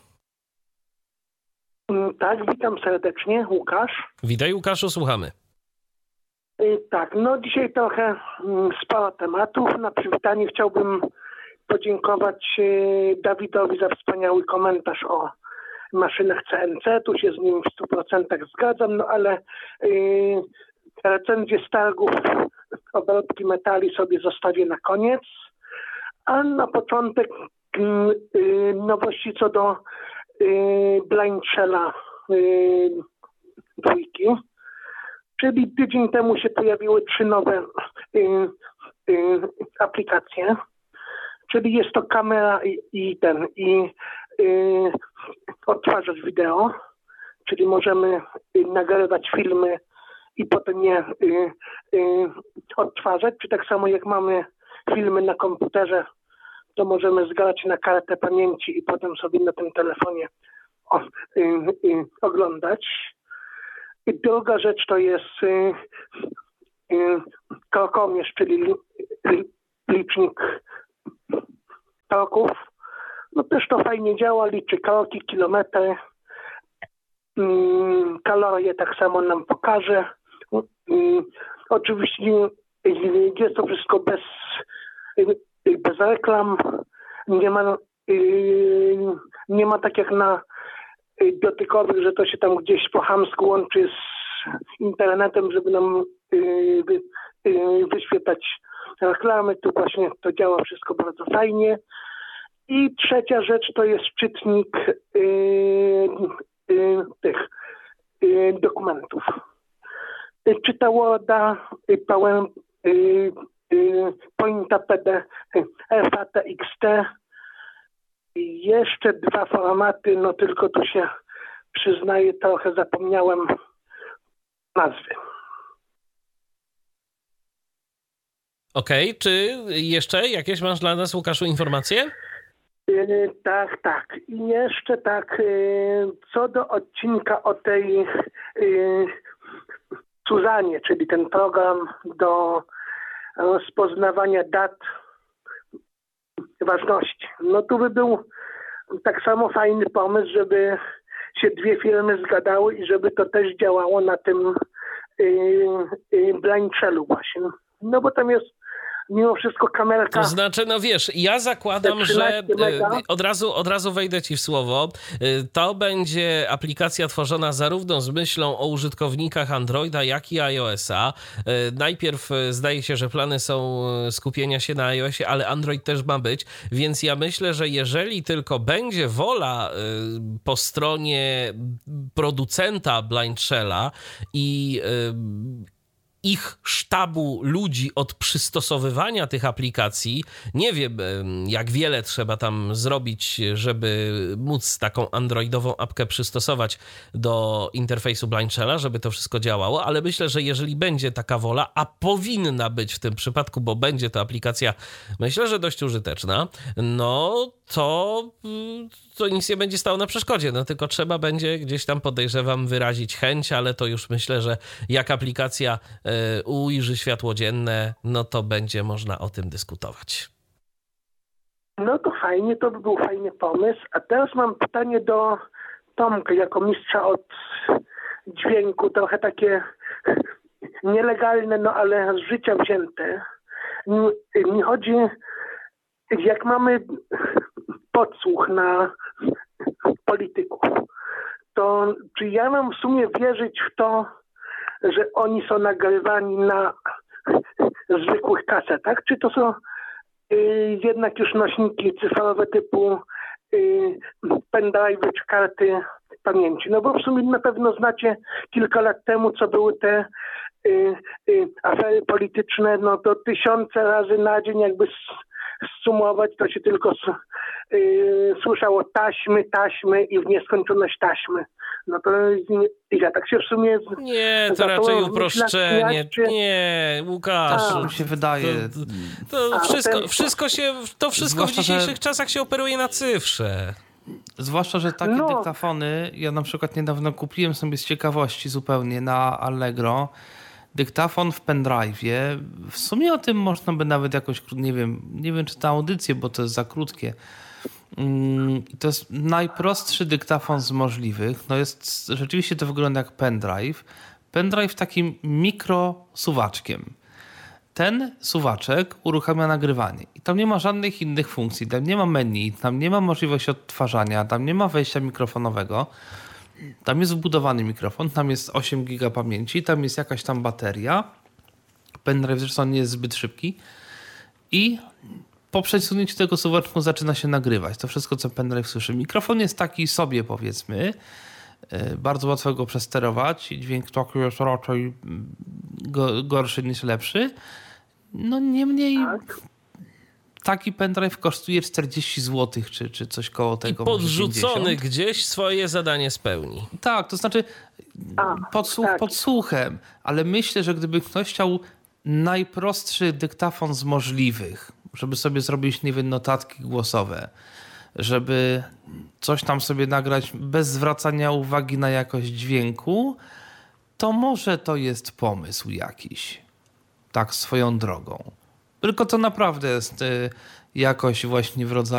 Tak, witam serdecznie, Łukasz. Witaj, Łukaszu, słuchamy. Tak, no dzisiaj trochę sporo tematów. Na przywitanie chciałbym podziękować Dawidowi za wspaniały komentarz o maszynach C N C. Tu się z nim w stu procentach zgadzam, no ale yy, recenzję z targów obróbki metali sobie zostawię na koniec. A na początek yy, nowości co do Blind Shella yy, dwójki, czyli tydzień temu się pojawiły trzy nowe yy, yy, aplikacje, czyli jest to kamera i, i ten i yy, odtwarzacz wideo, czyli możemy nagrywać filmy i potem je y, y, odtwarzać, czy tak samo jak mamy filmy na komputerze, to możemy zgrać na kartę pamięci i potem sobie na tym telefonie o, y, y, oglądać. I druga rzecz to jest y, y, krokomierz, czyli li, li, licznik kroków. No też to fajnie działa, liczy kroki, kilometry, y, kalorie tak samo nam pokaże. Y, oczywiście y, jest to wszystko bez, y, bez reklam, nie ma, y, nie ma tak jak na dotykowych, że to się tam gdzieś po chamsku łączy z internetem, żeby nam y, wy, y, wyświetlać reklamy. Tu właśnie to działa wszystko bardzo fajnie. I trzecia rzecz to jest czytnik y, y, tych y, dokumentów. Y, czyta Worda, y, Power, y, y, Pointa P D F, A T X T. I jeszcze dwa formaty, no tylko tu się przyznaję, trochę zapomniałem nazwy. Okej, okay. Czy jeszcze jakieś masz dla nas, Łukaszu, informacje? Yy, tak, tak. I jeszcze tak, yy, co do odcinka o tej yy, Suzanie, czyli ten program do rozpoznawania dat ważności. No tu by był tak samo fajny pomysł, żeby się dwie firmy zgadały i żeby to też działało na tym yy, yy, Blind Shellu właśnie. No bo tam jest mimo wszystko kamerka. To znaczy, no wiesz, ja zakładam, że od razu, od razu wejdę ci w słowo. To będzie aplikacja tworzona zarówno z myślą o użytkownikach Androida, jak i iOS-a. Najpierw zdaje się, że plany są skupienia się na iOSie, ale Android też ma być, więc ja myślę, że jeżeli tylko będzie wola po stronie producenta Blind Shella i ich sztabu ludzi od przystosowywania tych aplikacji. Nie wiem, jak wiele trzeba tam zrobić, żeby móc taką androidową apkę przystosować do interfejsu Blind Shella, żeby to wszystko działało, ale myślę, że jeżeli będzie taka wola, a powinna być w tym przypadku, bo będzie to aplikacja, myślę, że dość użyteczna, no to, to nic nie będzie stało na przeszkodzie, no tylko trzeba będzie gdzieś tam, podejrzewam, wyrazić chęć, ale to już myślę, że jak aplikacja y, ujrzy światło dzienne, no to będzie można o tym dyskutować. No to fajnie, to by był fajny pomysł. A teraz mam pytanie do Tomka, jako mistrza od dźwięku, trochę takie nielegalne, no ale z życia wzięte. Mi, mi chodzi, jak mamy podsłuch na polityków, to czy ja mam w sumie wierzyć w to, że oni są nagrywani na zwykłych kasetach, czy to są y, jednak już nośniki cyfrowe typu y, pendrive czy karty pamięci? No bo w sumie na pewno znacie kilka lat temu, co były te y, y, afery polityczne, no to tysiące razy na dzień jakby zsumować, to się tylko yy, słyszało taśmy, taśmy i w nieskończoność taśmy. No to ja tak się w sumie... Nie, to raczej uproszczenie. Czy... Nie, Łukasz. To mi się wydaje. To, to wszystko, ten... wszystko się, to wszystko zwłaszcza, w dzisiejszych że... czasach się operuje na cyfrze. Zwłaszcza, że takie no. dyktafony, ja na przykład niedawno kupiłem sobie z ciekawości zupełnie na Allegro dyktafon w pendrive'ie. W sumie o tym można by nawet jakoś, nie wiem, nie wiem czy to audycję, bo to jest za krótkie. To jest najprostszy dyktafon z możliwych. No jest, rzeczywiście to wygląda jak pendrive. Pendrive takim mikrosuwaczkiem. Ten suwaczek uruchamia nagrywanie. I tam nie ma żadnych innych funkcji. Tam nie ma menu, tam nie ma możliwości odtwarzania, tam nie ma wejścia mikrofonowego. Tam jest wbudowany mikrofon, tam jest osiem giga pamięci, tam jest jakaś tam bateria. Pendrive zresztą nie jest zbyt szybki. I po przesunięciu tego suwaczku zaczyna się nagrywać. To wszystko, co pendrive słyszy. Mikrofon jest taki sobie, powiedzmy. Bardzo łatwo go przesterować. Dźwięk taki jest raczej gorszy niż lepszy. No niemniej... taki pendrive kosztuje czterdzieści złotych, czy, czy coś koło tego. I podrzucony może pięćdziesiąt. gdzieś swoje zadanie spełni. Tak, to znaczy A, podsłuch tak. podsłuchem, ale myślę, że gdyby ktoś chciał najprostszy dyktafon z możliwych, żeby sobie zrobić, nie wiem, notatki głosowe, żeby coś tam sobie nagrać bez zwracania uwagi na jakość dźwięku, to może to jest pomysł jakiś. Tak swoją drogą. Tylko to naprawdę jest y, jakoś właśnie w rodzaju